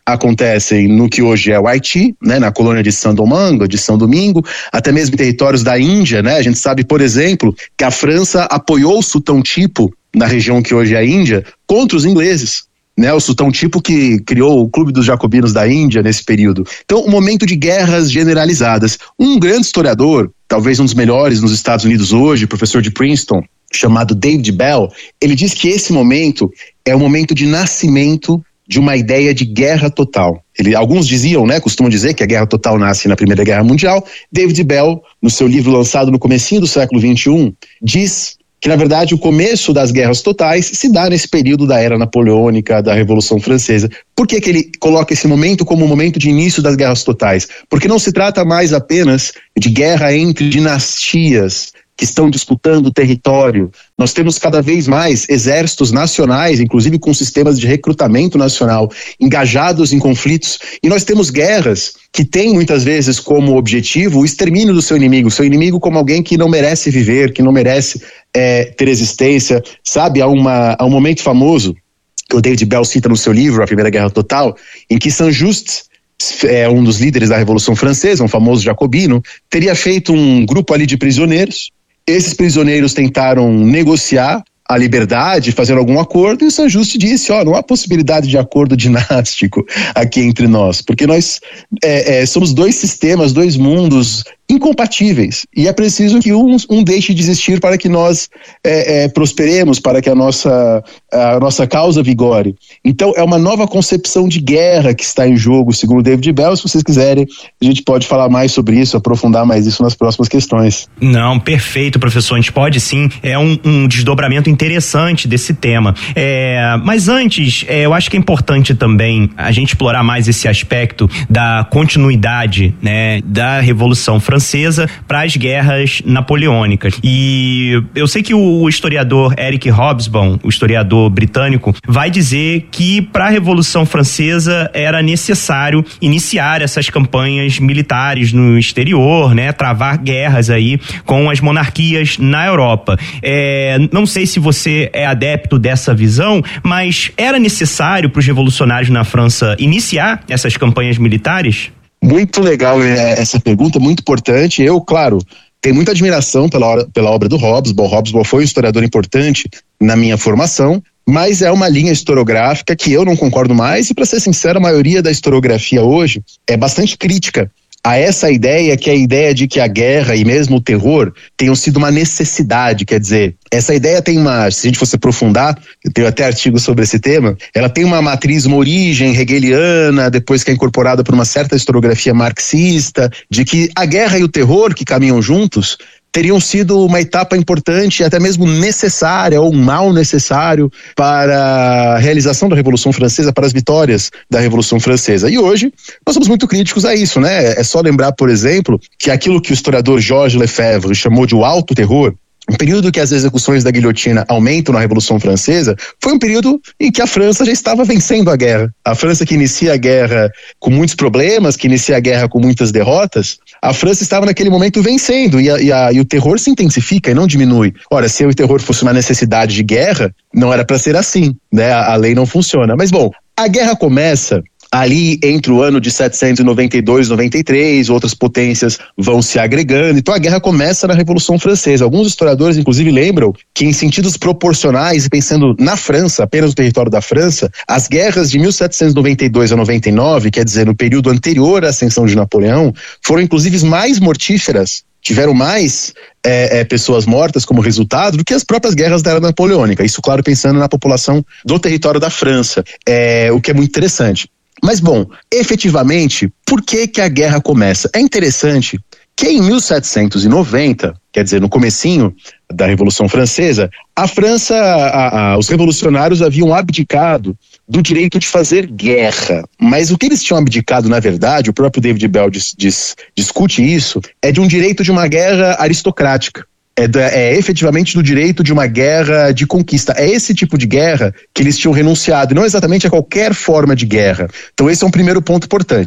acontecem no que hoje é o Haiti, né, na colônia de Saint-Domingue, de São Domingo, até mesmo em territórios da Índia, né? A gente sabe, por exemplo, que a França apoiou o Sultão Tipu na região que hoje é a Índia contra os ingleses. Né, o Sultão Tipu que criou o Clube dos Jacobinos da Índia nesse período. Então, um momento de guerras generalizadas. Um grande historiador, talvez um dos melhores nos Estados Unidos hoje, professor de Princeton, chamado David Bell, ele diz que esse momento é o momento de nascimento de uma ideia de guerra total. Ele, alguns diziam, né, costumam dizer que a guerra total nasce na Primeira Guerra Mundial. David Bell, no seu livro lançado no comecinho do século vinte e um, diz que, na verdade, o começo das guerras totais se dá nesse período da Era Napoleônica, da Revolução Francesa. Por que que ele coloca esse momento como o momento de início das guerras totais? Porque não se trata mais apenas de guerra entre dinastias que estão disputando território. Nós temos cada vez mais exércitos nacionais, inclusive com sistemas de recrutamento nacional, engajados em conflitos, e nós temos guerras que têm muitas vezes como objetivo o extermínio do seu inimigo, seu inimigo como alguém que não merece viver, que não merece é, ter existência, sabe? Há, uma, há um momento famoso que o David Bell cita no seu livro, A Primeira Guerra Total, em que Saint-Just, é um dos líderes da Revolução Francesa, um famoso jacobino, teria feito um grupo ali de prisioneiros. Esses prisioneiros tentaram negociar a liberdade, fazer algum acordo, e o Saint-Just disse, ó, não há possibilidade de acordo dinástico aqui entre nós, porque nós é, é, somos dois sistemas, dois mundos incompatíveis, e é preciso que um, um deixe de existir para que nós é, é, prosperemos, para que a nossa, a nossa causa vigore. Então é uma nova concepção de guerra que está em jogo, segundo David Bell. Se vocês quiserem, a gente pode falar mais sobre isso, aprofundar mais isso nas próximas questões. Não, perfeito, professor, a gente pode sim, é um, um desdobramento interessante desse tema. É, mas antes, é, eu acho que é importante também a gente explorar mais esse aspecto da continuidade, né, da Revolução Francesa para as guerras napoleônicas. E eu sei que o historiador Eric Hobsbawm, o historiador britânico, vai dizer que para a Revolução Francesa era necessário iniciar essas campanhas militares no exterior, né, travar guerras aí com as monarquias na Europa. É, não sei se você é adepto dessa visão, mas era necessário para os revolucionários na França iniciar essas campanhas militares? Muito legal essa pergunta, muito importante. Eu, claro, tenho muita admiração pela, pela obra do Hobsbawm. Hobsbawm foi um historiador importante na minha formação, mas é uma linha historiográfica que eu não concordo mais, e, para ser sincero, a maioria da historiografia hoje é bastante crítica a essa ideia, que é a ideia de que a guerra e mesmo o terror tenham sido uma necessidade. Quer dizer, essa ideia tem uma, se a gente fosse aprofundar, eu tenho até artigos sobre esse tema, ela tem uma matriz, uma origem hegeliana, depois que é incorporada por uma certa historiografia marxista, de que a guerra e o terror, que caminham juntos, teriam sido uma etapa importante, até mesmo necessária, ou um mal necessário para a realização da Revolução Francesa, para as vitórias da Revolução Francesa. E hoje, nós somos muito críticos a isso, né? É só lembrar, por exemplo, que aquilo que o historiador Georges Lefebvre chamou de o alto terror, um período que as execuções da guilhotina aumentam na Revolução Francesa, foi um período em que a França já estava vencendo a guerra. A França, que inicia a guerra com muitos problemas, que inicia a guerra com muitas derrotas, a França estava naquele momento vencendo, e, a, e, a, e o terror se intensifica e não diminui. Ora, se o terror fosse uma necessidade de guerra, não era para ser assim, né? A, a lei não funciona. Mas, bom, a guerra começa ali entre o ano de setecentos e noventa e dois e noventa e três, outras potências vão se agregando, então a guerra começa na Revolução Francesa. Alguns historiadores, inclusive, lembram que, em sentidos proporcionais, e pensando na França, apenas no território da França, as guerras de mil setecentos e noventa e dois a noventa e nove, quer dizer, no período anterior à ascensão de Napoleão, foram inclusive mais mortíferas, tiveram mais é, é, pessoas mortas como resultado do que as próprias guerras da Era Napoleônica. Isso, claro, pensando na população do território da França, é, o que é muito interessante. Mas, bom, efetivamente, por que que a guerra começa? É interessante que em mil setecentos e noventa, quer dizer, no comecinho da Revolução Francesa, a França, a, a, os revolucionários haviam abdicado do direito de fazer guerra. Mas o que eles tinham abdicado, na verdade, o próprio David Bell diz, diz, discute isso, é de um direito de uma guerra aristocrática. É, da, é efetivamente do direito de uma guerra de conquista. É esse tipo de guerra que eles tinham renunciado, e não exatamente a qualquer forma de guerra. Então esse é um primeiro ponto importante.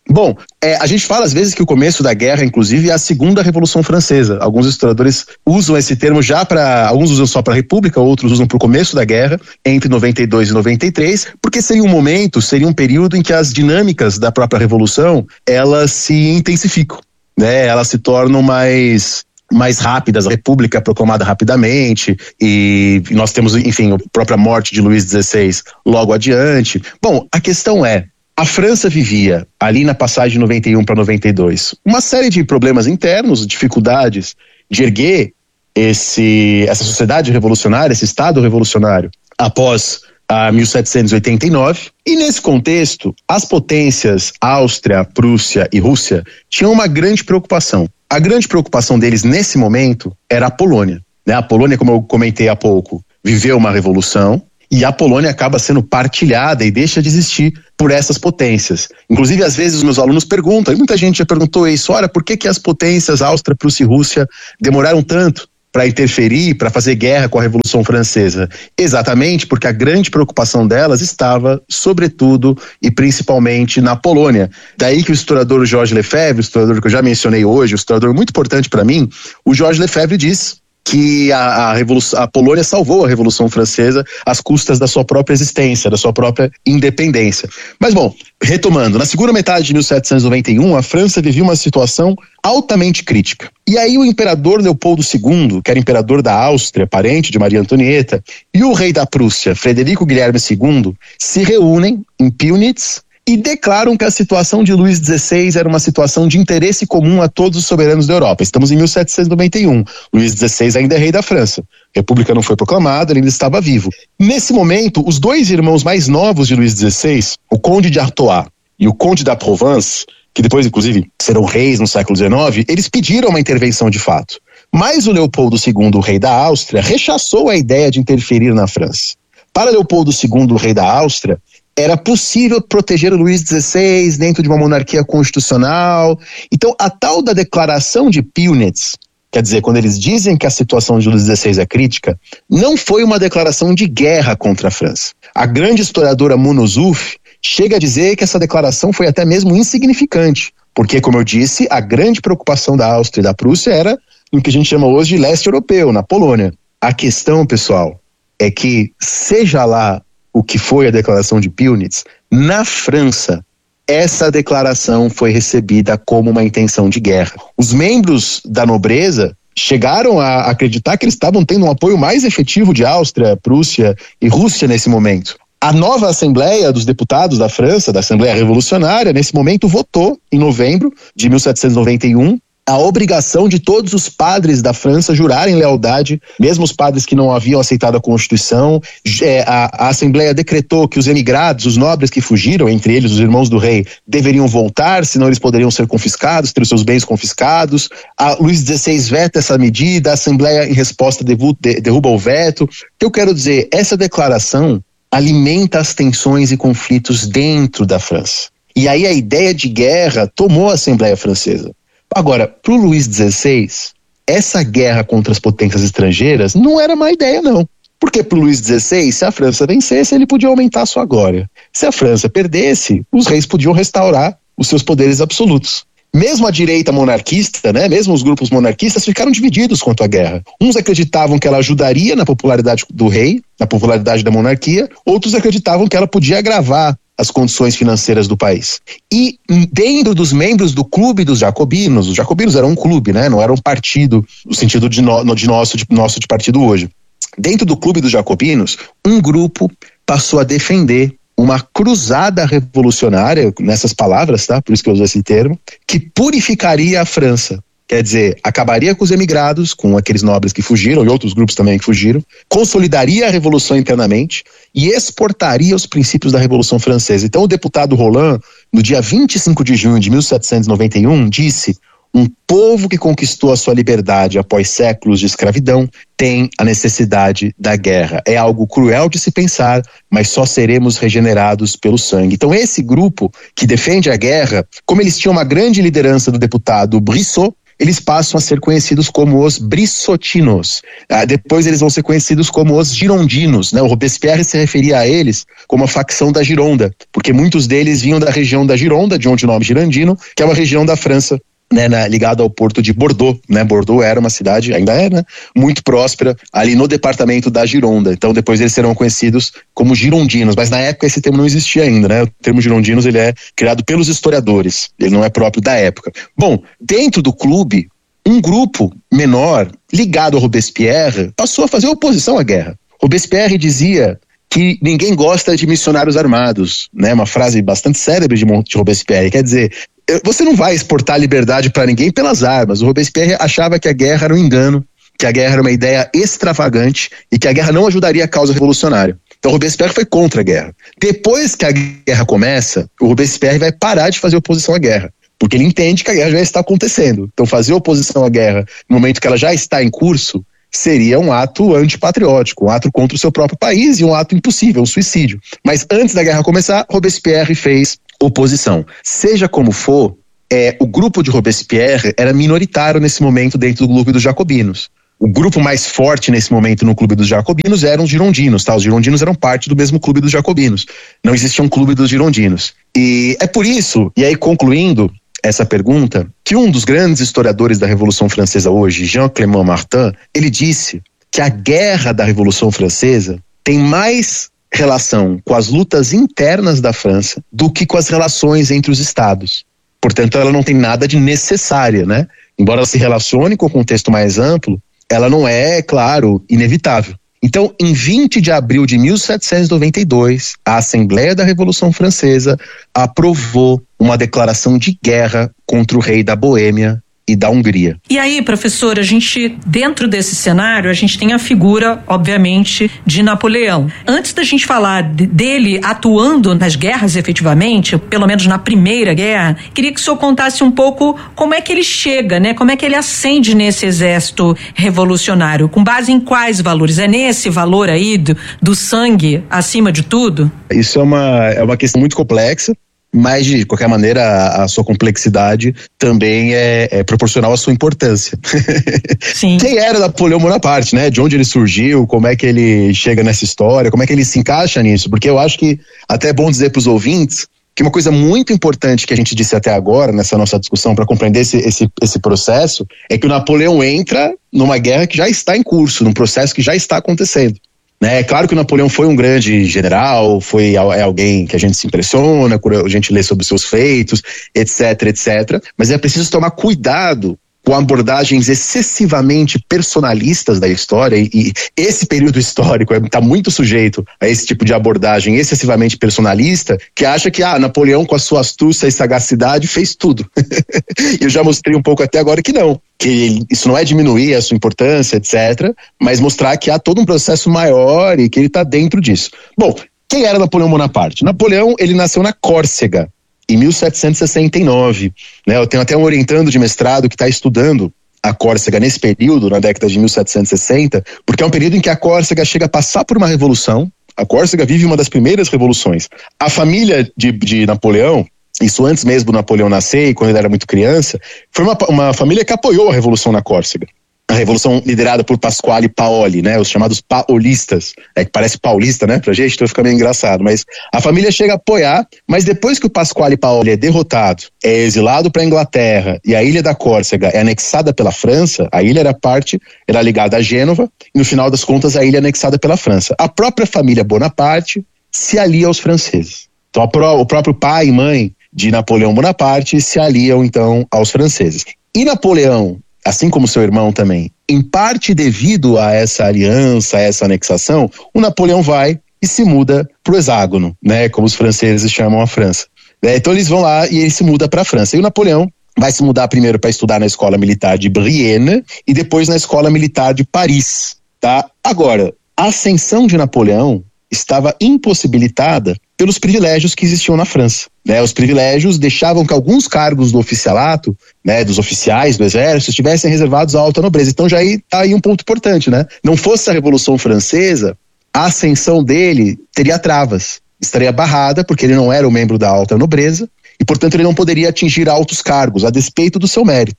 Bom, é, a gente fala às vezes que o começo da guerra, inclusive, é a segunda Revolução Francesa. Alguns historiadores usam esse termo já para, alguns usam só para a República, outros usam para o começo da guerra, entre noventa e dois e noventa e três, porque seria um momento, seria um período em que as dinâmicas da própria Revolução, elas se intensificam, né? Elas se tornam mais... mais rápidas, a República é proclamada rapidamente e nós temos, enfim, a própria morte de Luís dezesseis logo adiante. Bom, a questão é, a França vivia, ali na passagem de noventa e um para noventa e dois, uma série de problemas internos, dificuldades de erguer esse, essa sociedade revolucionária, esse Estado revolucionário, após a mil setecentos e oitenta e nove, e nesse contexto, as potências Áustria, Prússia e Rússia tinham uma grande preocupação. A grande preocupação deles nesse momento era a Polônia, né? A Polônia, como eu comentei há pouco, viveu uma revolução e a Polônia acaba sendo partilhada e deixa de existir por essas potências. Inclusive, às vezes os meus alunos perguntam, e muita gente já perguntou isso, olha, por que que as potências Áustria, Prússia e Rússia demoraram tanto para interferir, para fazer guerra com a Revolução Francesa? Exatamente porque a grande preocupação delas estava, sobretudo e principalmente, na Polônia. Daí que o historiador Georges Lefebvre, o historiador que eu já mencionei hoje, um historiador muito importante para mim, o Georges Lefebvre diz que a, a, Revolução, a Polônia salvou a Revolução Francesa às custas da sua própria existência, da sua própria independência. Mas bom, retomando, na segunda metade de mil setecentos e noventa e um, a França vivia uma situação altamente crítica. E aí o imperador Leopoldo segundo, que era imperador da Áustria, parente de Maria Antonieta, e o rei da Prússia, Frederico Guilherme segundo, se reúnem em Pillnitz e declaram que a situação de Luís dezesseis era uma situação de interesse comum a todos os soberanos da Europa. Estamos em mil setecentos e noventa e um. Luís dezesseis ainda é rei da França. A República não foi proclamada, ele ainda estava vivo. Nesse momento, os dois irmãos mais novos de Luís dezesseis, o Conde de Artois e o Conde da Provence, que depois, inclusive, serão reis no século dezenove, eles pediram uma intervenção de fato. Mas o Leopoldo segundo, o rei da Áustria, rechaçou a ideia de interferir na França. Para Leopoldo segundo, o rei da Áustria, era possível proteger o Luís dezesseis dentro de uma monarquia constitucional. Então, a tal da declaração de Pillnitz, quer dizer, quando eles dizem que a situação de Luís dezesseis é crítica, não foi uma declaração de guerra contra a França. A grande historiadora Mona Zouf chega a dizer que essa declaração foi até mesmo insignificante, porque, como eu disse, a grande preocupação da Áustria e da Prússia era no que a gente chama hoje de leste europeu, na Polônia. A questão, pessoal, é que, seja lá o que foi a declaração de Pillnitz, na França, essa declaração foi recebida como uma intenção de guerra. Os membros da nobreza chegaram a acreditar que eles estavam tendo um apoio mais efetivo de Áustria, Prússia e Rússia nesse momento. A nova Assembleia dos Deputados da França, da Assembleia Revolucionária, nesse momento votou, em novembro de mil setecentos e noventa e um, a obrigação de todos os padres da França jurarem lealdade, mesmo os padres que não haviam aceitado a Constituição. É, a, a Assembleia decretou que os emigrados, os nobres que fugiram, entre eles os irmãos do rei, deveriam voltar, senão eles poderiam ser confiscados, ter os seus bens confiscados. A Luís dezesseis veta essa medida, a Assembleia, em resposta, derruba, derruba o veto. O que eu quero dizer, essa declaração alimenta as tensões e conflitos dentro da França. E aí a ideia de guerra tomou a Assembleia Francesa. Agora, para o Luís dezesseis, essa guerra contra as potências estrangeiras não era má ideia, não. Porque para o Luís dezesseis, se a França vencesse, ele podia aumentar a sua glória. Se a França perdesse, os reis podiam restaurar os seus poderes absolutos. Mesmo a direita monarquista, né, mesmo os grupos monarquistas ficaram divididos quanto à guerra. Uns acreditavam que ela ajudaria na popularidade do rei, na popularidade da monarquia, outros acreditavam que ela podia agravar as condições financeiras do país. E dentro dos membros do clube dos jacobinos, os jacobinos eram um clube, né? Não era um partido no sentido de, no, de, nosso, de nosso de partido hoje. Dentro do clube dos jacobinos, um grupo passou a defender uma cruzada revolucionária, nessas palavras, tá? Por isso que eu uso esse termo, que purificaria a França. Quer dizer, acabaria com os emigrados, com aqueles nobres que fugiram e outros grupos também que fugiram, consolidaria a revolução internamente e exportaria os princípios da Revolução Francesa. Então o deputado Roland, no dia vinte e cinco de junho de mil setecentos e noventa e um, disse: um povo que conquistou a sua liberdade após séculos de escravidão tem a necessidade da guerra. É algo cruel de se pensar, mas só seremos regenerados pelo sangue. Então esse grupo que defende a guerra, como eles tinham uma grande liderança do deputado Brissot, eles passam a ser conhecidos como os brissotinos. Ah, depois eles vão ser conhecidos como os girondinos, né? O Robespierre se referia a eles como a facção da Gironda, porque muitos deles vinham da região da Gironda, de onde o nome girondino, que é uma região da França, né, na, ligado ao porto de Bordeaux, né? Bordeaux era uma cidade, ainda é, né, muito próspera, ali no departamento da Gironda. Então depois eles serão conhecidos como girondinos, mas na época esse termo não existia ainda, né? O termo girondinos, ele é criado pelos historiadores, ele não é próprio da época. Bom, dentro do clube, um grupo menor ligado ao Robespierre passou a fazer oposição à guerra. Robespierre dizia que ninguém gosta de missionários armados, né? Uma frase bastante célebre de Robespierre, quer dizer, você não vai exportar liberdade para ninguém pelas armas. O Robespierre achava que a guerra era um engano, que a guerra era uma ideia extravagante e que a guerra não ajudaria a causa revolucionária. Então o Robespierre foi contra a guerra. Depois que a guerra começa, o Robespierre vai parar de fazer oposição à guerra, porque ele entende que a guerra já está acontecendo. Então fazer oposição à guerra no momento que ela já está em curso seria um ato antipatriótico, um ato contra o seu próprio país e um ato impossível, um suicídio. Mas antes da guerra começar, Robespierre fez oposição. Seja como for, é, o grupo de Robespierre era minoritário nesse momento dentro do clube dos jacobinos. O grupo mais forte nesse momento no clube dos jacobinos eram os girondinos, tá? Os girondinos eram parte do mesmo clube dos jacobinos. Não existia um clube dos girondinos. E é por isso, e aí concluindo essa pergunta, que um dos grandes historiadores da Revolução Francesa hoje, Jean-Clément Martin, ele disse que a guerra da Revolução Francesa tem mais relação com as lutas internas da França do que com as relações entre os estados. Portanto, ela não tem nada de necessária, né? Embora ela se relacione com o contexto mais amplo, ela não é, claro, inevitável. Então, em vinte de abril de mil setecentos e noventa e dois, a Assembleia da Revolução Francesa aprovou uma declaração de guerra contra o rei da Boêmia e da Hungria. E aí, professor, a gente, dentro desse cenário, a gente tem a figura, obviamente, de Napoleão. Antes da gente falar de, dele atuando nas guerras efetivamente, pelo menos na Primeira Guerra, queria que o senhor contasse um pouco como é que ele chega, né? Como é que ele ascende nesse exército revolucionário? Com base em quais valores? É nesse valor aí do, do sangue acima de tudo? Isso é uma, é uma questão muito complexa. Mas, de qualquer maneira, a, a sua complexidade também é, é proporcional à sua importância. Sim. Quem era Napoleão Bonaparte, né? De onde ele surgiu, como é que ele chega nessa história, como é que ele se encaixa nisso? Porque eu acho que até é bom dizer para os ouvintes que uma coisa muito importante que a gente disse até agora, nessa nossa discussão, para compreender esse, esse, esse processo, é que o Napoleão entra numa guerra que já está em curso, num processo que já está acontecendo. É claro que o Napoleão foi um grande general, foi é alguém que a gente se impressiona, a gente lê sobre os seus feitos, etc, etcétera. Mas é preciso tomar cuidado com abordagens excessivamente personalistas da história, e, e esse período histórico está muito sujeito a esse tipo de abordagem excessivamente personalista, que acha que ah, Napoleão, com a sua astúcia e sagacidade, fez tudo. Eu já mostrei um pouco até agora que não, que isso não é diminuir a sua importância, etcétera, mas mostrar que há todo um processo maior e que ele está dentro disso. Bom, quem era Napoleão Bonaparte? Napoleão, ele nasceu na Córcega, em mil setecentos e sessenta e nove, né? Eu tenho até um orientando de mestrado que está estudando a Córcega nesse período, na década de mil setecentos e sessenta, porque é um período em que a Córcega chega a passar por uma revolução. A Córcega vive uma das primeiras revoluções. A família de, de Napoleão, isso antes mesmo do Napoleão nascer e quando ele era muito criança, foi uma, uma família que apoiou a revolução na Córcega. A revolução liderada por Pasquale Paoli, né, os chamados paolistas, é que parece paulista, né, pra gente, então fica meio engraçado, mas a família chega a apoiar, mas depois que o Pasquale Paoli é derrotado, é exilado para a Inglaterra e a ilha da Córcega é anexada pela França, a ilha era parte, era ligada a Gênova, e no final das contas a ilha é anexada pela França. A própria família Bonaparte se alia aos franceses. Então a, o próprio pai e mãe de Napoleão Bonaparte se aliam então aos franceses. E Napoleão, assim como seu irmão também, em parte devido a essa aliança, a essa anexação, o Napoleão vai e se muda para o hexágono, né, como os franceses chamam a França. É, então eles vão lá e ele se muda para a França. E o Napoleão vai se mudar primeiro para estudar na Escola Militar de Brienne e depois na Escola Militar de Paris. Tá? Agora, a ascensão de Napoleão estava impossibilitada pelos privilégios que existiam na França. Né, os privilégios deixavam que alguns cargos do oficialato, né, dos oficiais do exército, estivessem reservados à alta nobreza. Então já está aí um ponto importante, né? Não fosse a Revolução Francesa, a ascensão dele teria travas, estaria barrada, porque ele não era um membro da alta nobreza, e portanto ele não poderia atingir altos cargos, a despeito do seu mérito.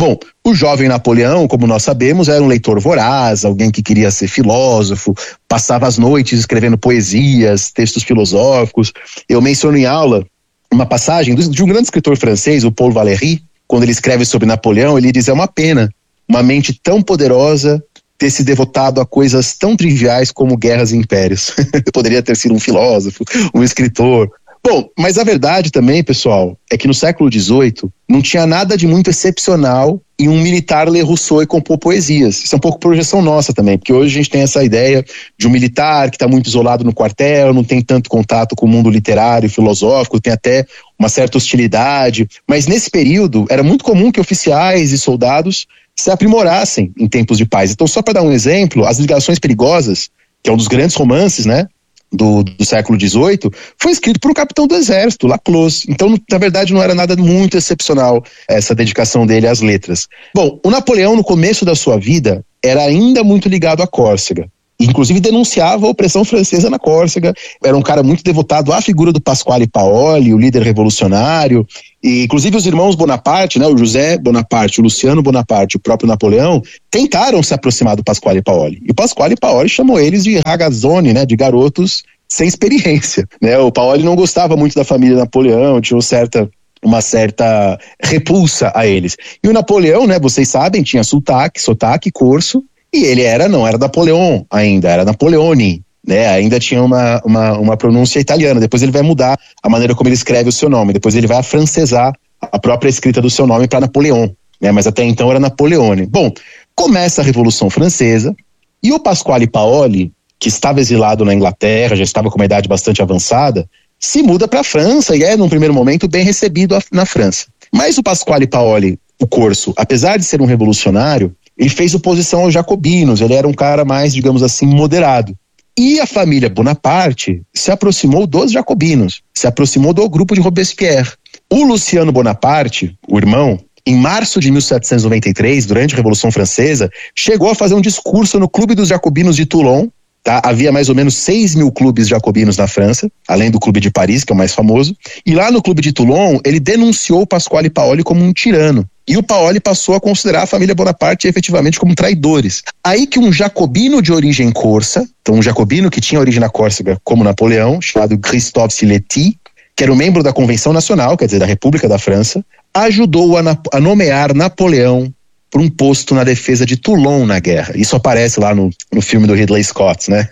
Bom, o jovem Napoleão, como nós sabemos, era um leitor voraz, alguém que queria ser filósofo, passava as noites escrevendo poesias, textos filosóficos. Eu menciono em aula uma passagem de um grande escritor francês, o Paul Valéry, quando ele escreve sobre Napoleão, ele diz: é uma pena uma mente tão poderosa ter se devotado a coisas tão triviais como guerras e impérios. Poderia ter sido um filósofo, um escritor. Bom, mas a verdade também, pessoal, é que no século dezoito não tinha nada de muito excepcional em um militar ler Rousseau e compor poesias. Isso é um pouco projeção nossa também, porque hoje a gente tem essa ideia de um militar que está muito isolado no quartel, não tem tanto contato com o mundo literário e filosófico, tem até uma certa hostilidade. Mas nesse período era muito comum que oficiais e soldados se aprimorassem em tempos de paz. Então, só para dar um exemplo, As Ligações Perigosas, que é um dos grandes romances, né, Do, do século dezoito, foi escrito por um capitão do exército, Laclos. Então, na verdade, não era nada muito excepcional essa dedicação dele às letras. Bom, o Napoleão, no começo da sua vida, era ainda muito ligado à Córcega. Inclusive denunciava a opressão francesa na Córcega. Era um cara muito devotado à figura do Pasquale Paoli, o líder revolucionário. E, inclusive, os irmãos Bonaparte, né, o José Bonaparte, o Luciano Bonaparte, o próprio Napoleão, tentaram se aproximar do Pasquale Paoli. E o Pasquale Paoli chamou eles de ragazzoni, né, de garotos sem experiência. Né? O Paoli não gostava muito da família Napoleão, tinha uma certa, uma certa repulsa a eles. E o Napoleão, né, vocês sabem, tinha sotaque, sotaque corso, e ele era, não era Napoleão ainda, era Napoleone. Né, ainda tinha uma, uma, uma pronúncia italiana. Depois ele vai mudar a maneira como ele escreve o seu nome, depois ele vai afrancesar a própria escrita do seu nome para Napoleão, né, mas até então era Napoleone. Bom, começa a Revolução Francesa e o Pasquale Paoli, que estava exilado na Inglaterra, já estava com uma idade bastante avançada, se muda para a França e é, num primeiro momento, bem recebido a, na França. Mas o Pasquale Paoli, o corso, apesar de ser um revolucionário, ele fez oposição aos jacobinos, ele era um cara mais, digamos assim, moderado. E a família Bonaparte se aproximou dos jacobinos, se aproximou do grupo de Robespierre. O Luciano Bonaparte, o irmão, em março de mil setecentos e noventa e três, durante a Revolução Francesa, chegou a fazer um discurso no Clube dos Jacobinos de Toulon. Tá? Havia mais ou menos seis mil clubes jacobinos na França, além do Clube de Paris, que é o mais famoso. E lá no Clube de Toulon, ele denunciou o Pasquale Paoli como um tirano. E o Paoli passou a considerar a família Bonaparte efetivamente como traidores. Aí que um jacobino de origem corsa, então um jacobino que tinha origem na Córcega como Napoleão, chamado Christophe Siletti, que era um membro da Convenção Nacional, quer dizer, da República da França, ajudou a, a nomear Napoleão por um posto na defesa de Toulon na guerra. Isso aparece lá no, no filme do Ridley Scott, né?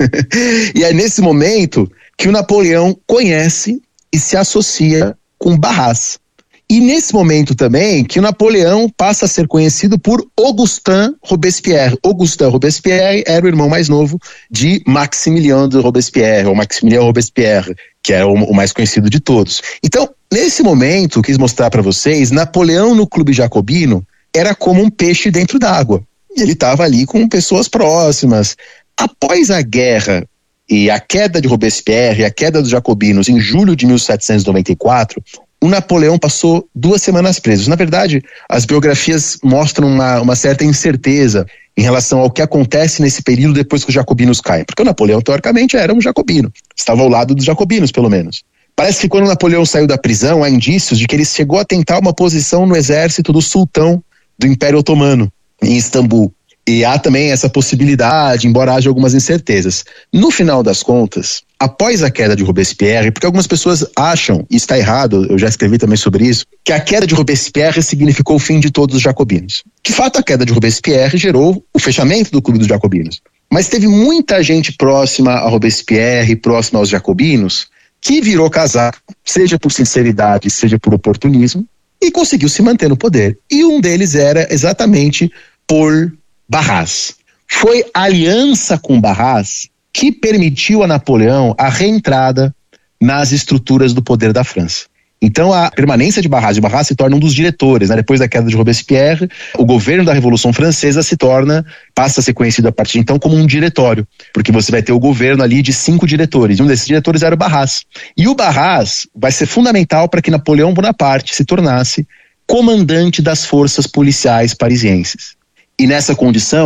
E é nesse momento que o Napoleão conhece e se associa com Barras. E nesse momento também que o Napoleão passa a ser conhecido por Augustin Robespierre. Augustin Robespierre era o irmão mais novo de Maximilien de Robespierre, ou Maximilien Robespierre, que é o, o mais conhecido de todos. Então, nesse momento, quis mostrar para vocês, Napoleão no Clube Jacobino era como um peixe dentro d'água. Ele estava ali com pessoas próximas. Após a guerra e a queda de Robespierre e a queda dos jacobinos em julho de mil setecentos e noventa e quatro, o Napoleão passou duas semanas preso. Na verdade, as biografias mostram uma, uma certa incerteza em relação ao que acontece nesse período depois que os jacobinos caem. Porque o Napoleão, teoricamente, era um jacobino. Estava ao lado dos jacobinos, pelo menos. Parece que quando o Napoleão saiu da prisão, há indícios de que ele chegou a tentar uma posição no exército do sultão do Império Otomano, em Istambul. E há também essa possibilidade, embora haja algumas incertezas. No final das contas, após a queda de Robespierre, porque algumas pessoas acham, e está errado, eu já escrevi também sobre isso, que a queda de Robespierre significou o fim de todos os jacobinos. De fato, a queda de Robespierre gerou o fechamento do Clube dos Jacobinos. Mas teve muita gente próxima a Robespierre, próxima aos jacobinos, que virou casaco, seja por sinceridade, seja por oportunismo, e conseguiu se manter no poder. E um deles era exatamente Paul Barras. Foi a aliança com Barras que permitiu a Napoleão a reentrada nas estruturas do poder da França. Então a permanência de Barras, de Barras se torna um dos diretores, né? Depois da queda de Robespierre, o governo da Revolução Francesa se torna, passa a ser conhecido a partir de então como um diretório, porque você vai ter o governo ali de cinco diretores, e um desses diretores era o Barras. E o Barras vai ser fundamental para que Napoleão Bonaparte se tornasse comandante das forças policiais parisienses. E nessa condição,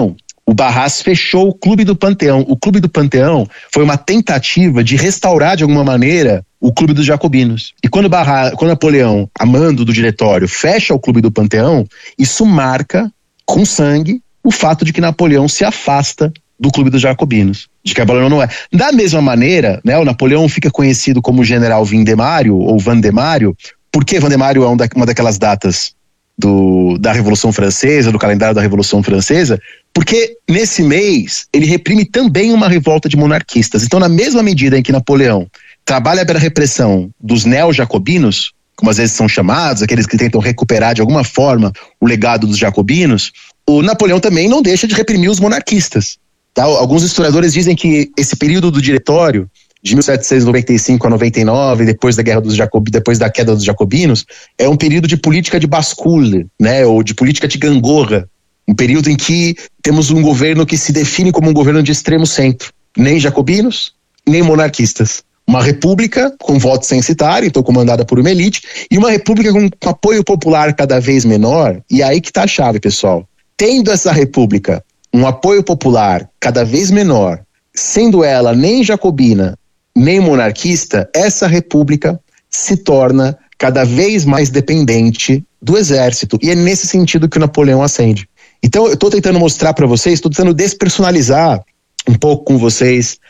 o Barras fechou o Clube do Panteão. O Clube do Panteão foi uma tentativa de restaurar de alguma maneira o Clube dos Jacobinos. E quando, Barras, quando Napoleão, a mando do diretório, fecha o Clube do Panteão, isso marca com sangue o fato de que Napoleão se afasta do Clube dos Jacobinos, de que Napoleão não é. Da mesma maneira, né, o Napoleão fica conhecido como General Vindemário ou Vandemário. Por que Vandemário é uma daquelas datas do, da Revolução Francesa, do calendário da Revolução Francesa? Porque nesse mês ele reprime também uma revolta de monarquistas. Então, na mesma medida em que Napoleão trabalha pela repressão dos neo-jacobinos, como às vezes são chamados, aqueles que tentam recuperar de alguma forma o legado dos jacobinos, o Napoleão também não deixa de reprimir os monarquistas. Tá? Alguns historiadores dizem que esse período do diretório, de mil setecentos e noventa e cinco a noventa e nove, depois da guerra dos Jacob, depois da queda dos jacobinos, é um período de política de bascule, né, ou de política de gangorra. Um período em que temos um governo que se define como um governo de extremo centro. Nem jacobinos, nem monarquistas. Uma república com voto censitário, então comandada por uma elite, e uma república com, com apoio popular cada vez menor. E aí que está a chave, pessoal. Tendo essa república um apoio popular cada vez menor, sendo ela nem jacobina, nem monarquista, essa república se torna cada vez mais dependente do exército. E é nesse sentido que o Napoleão ascende. Então eu estou tentando mostrar para vocês, estou tentando despersonalizar um pouco com vocês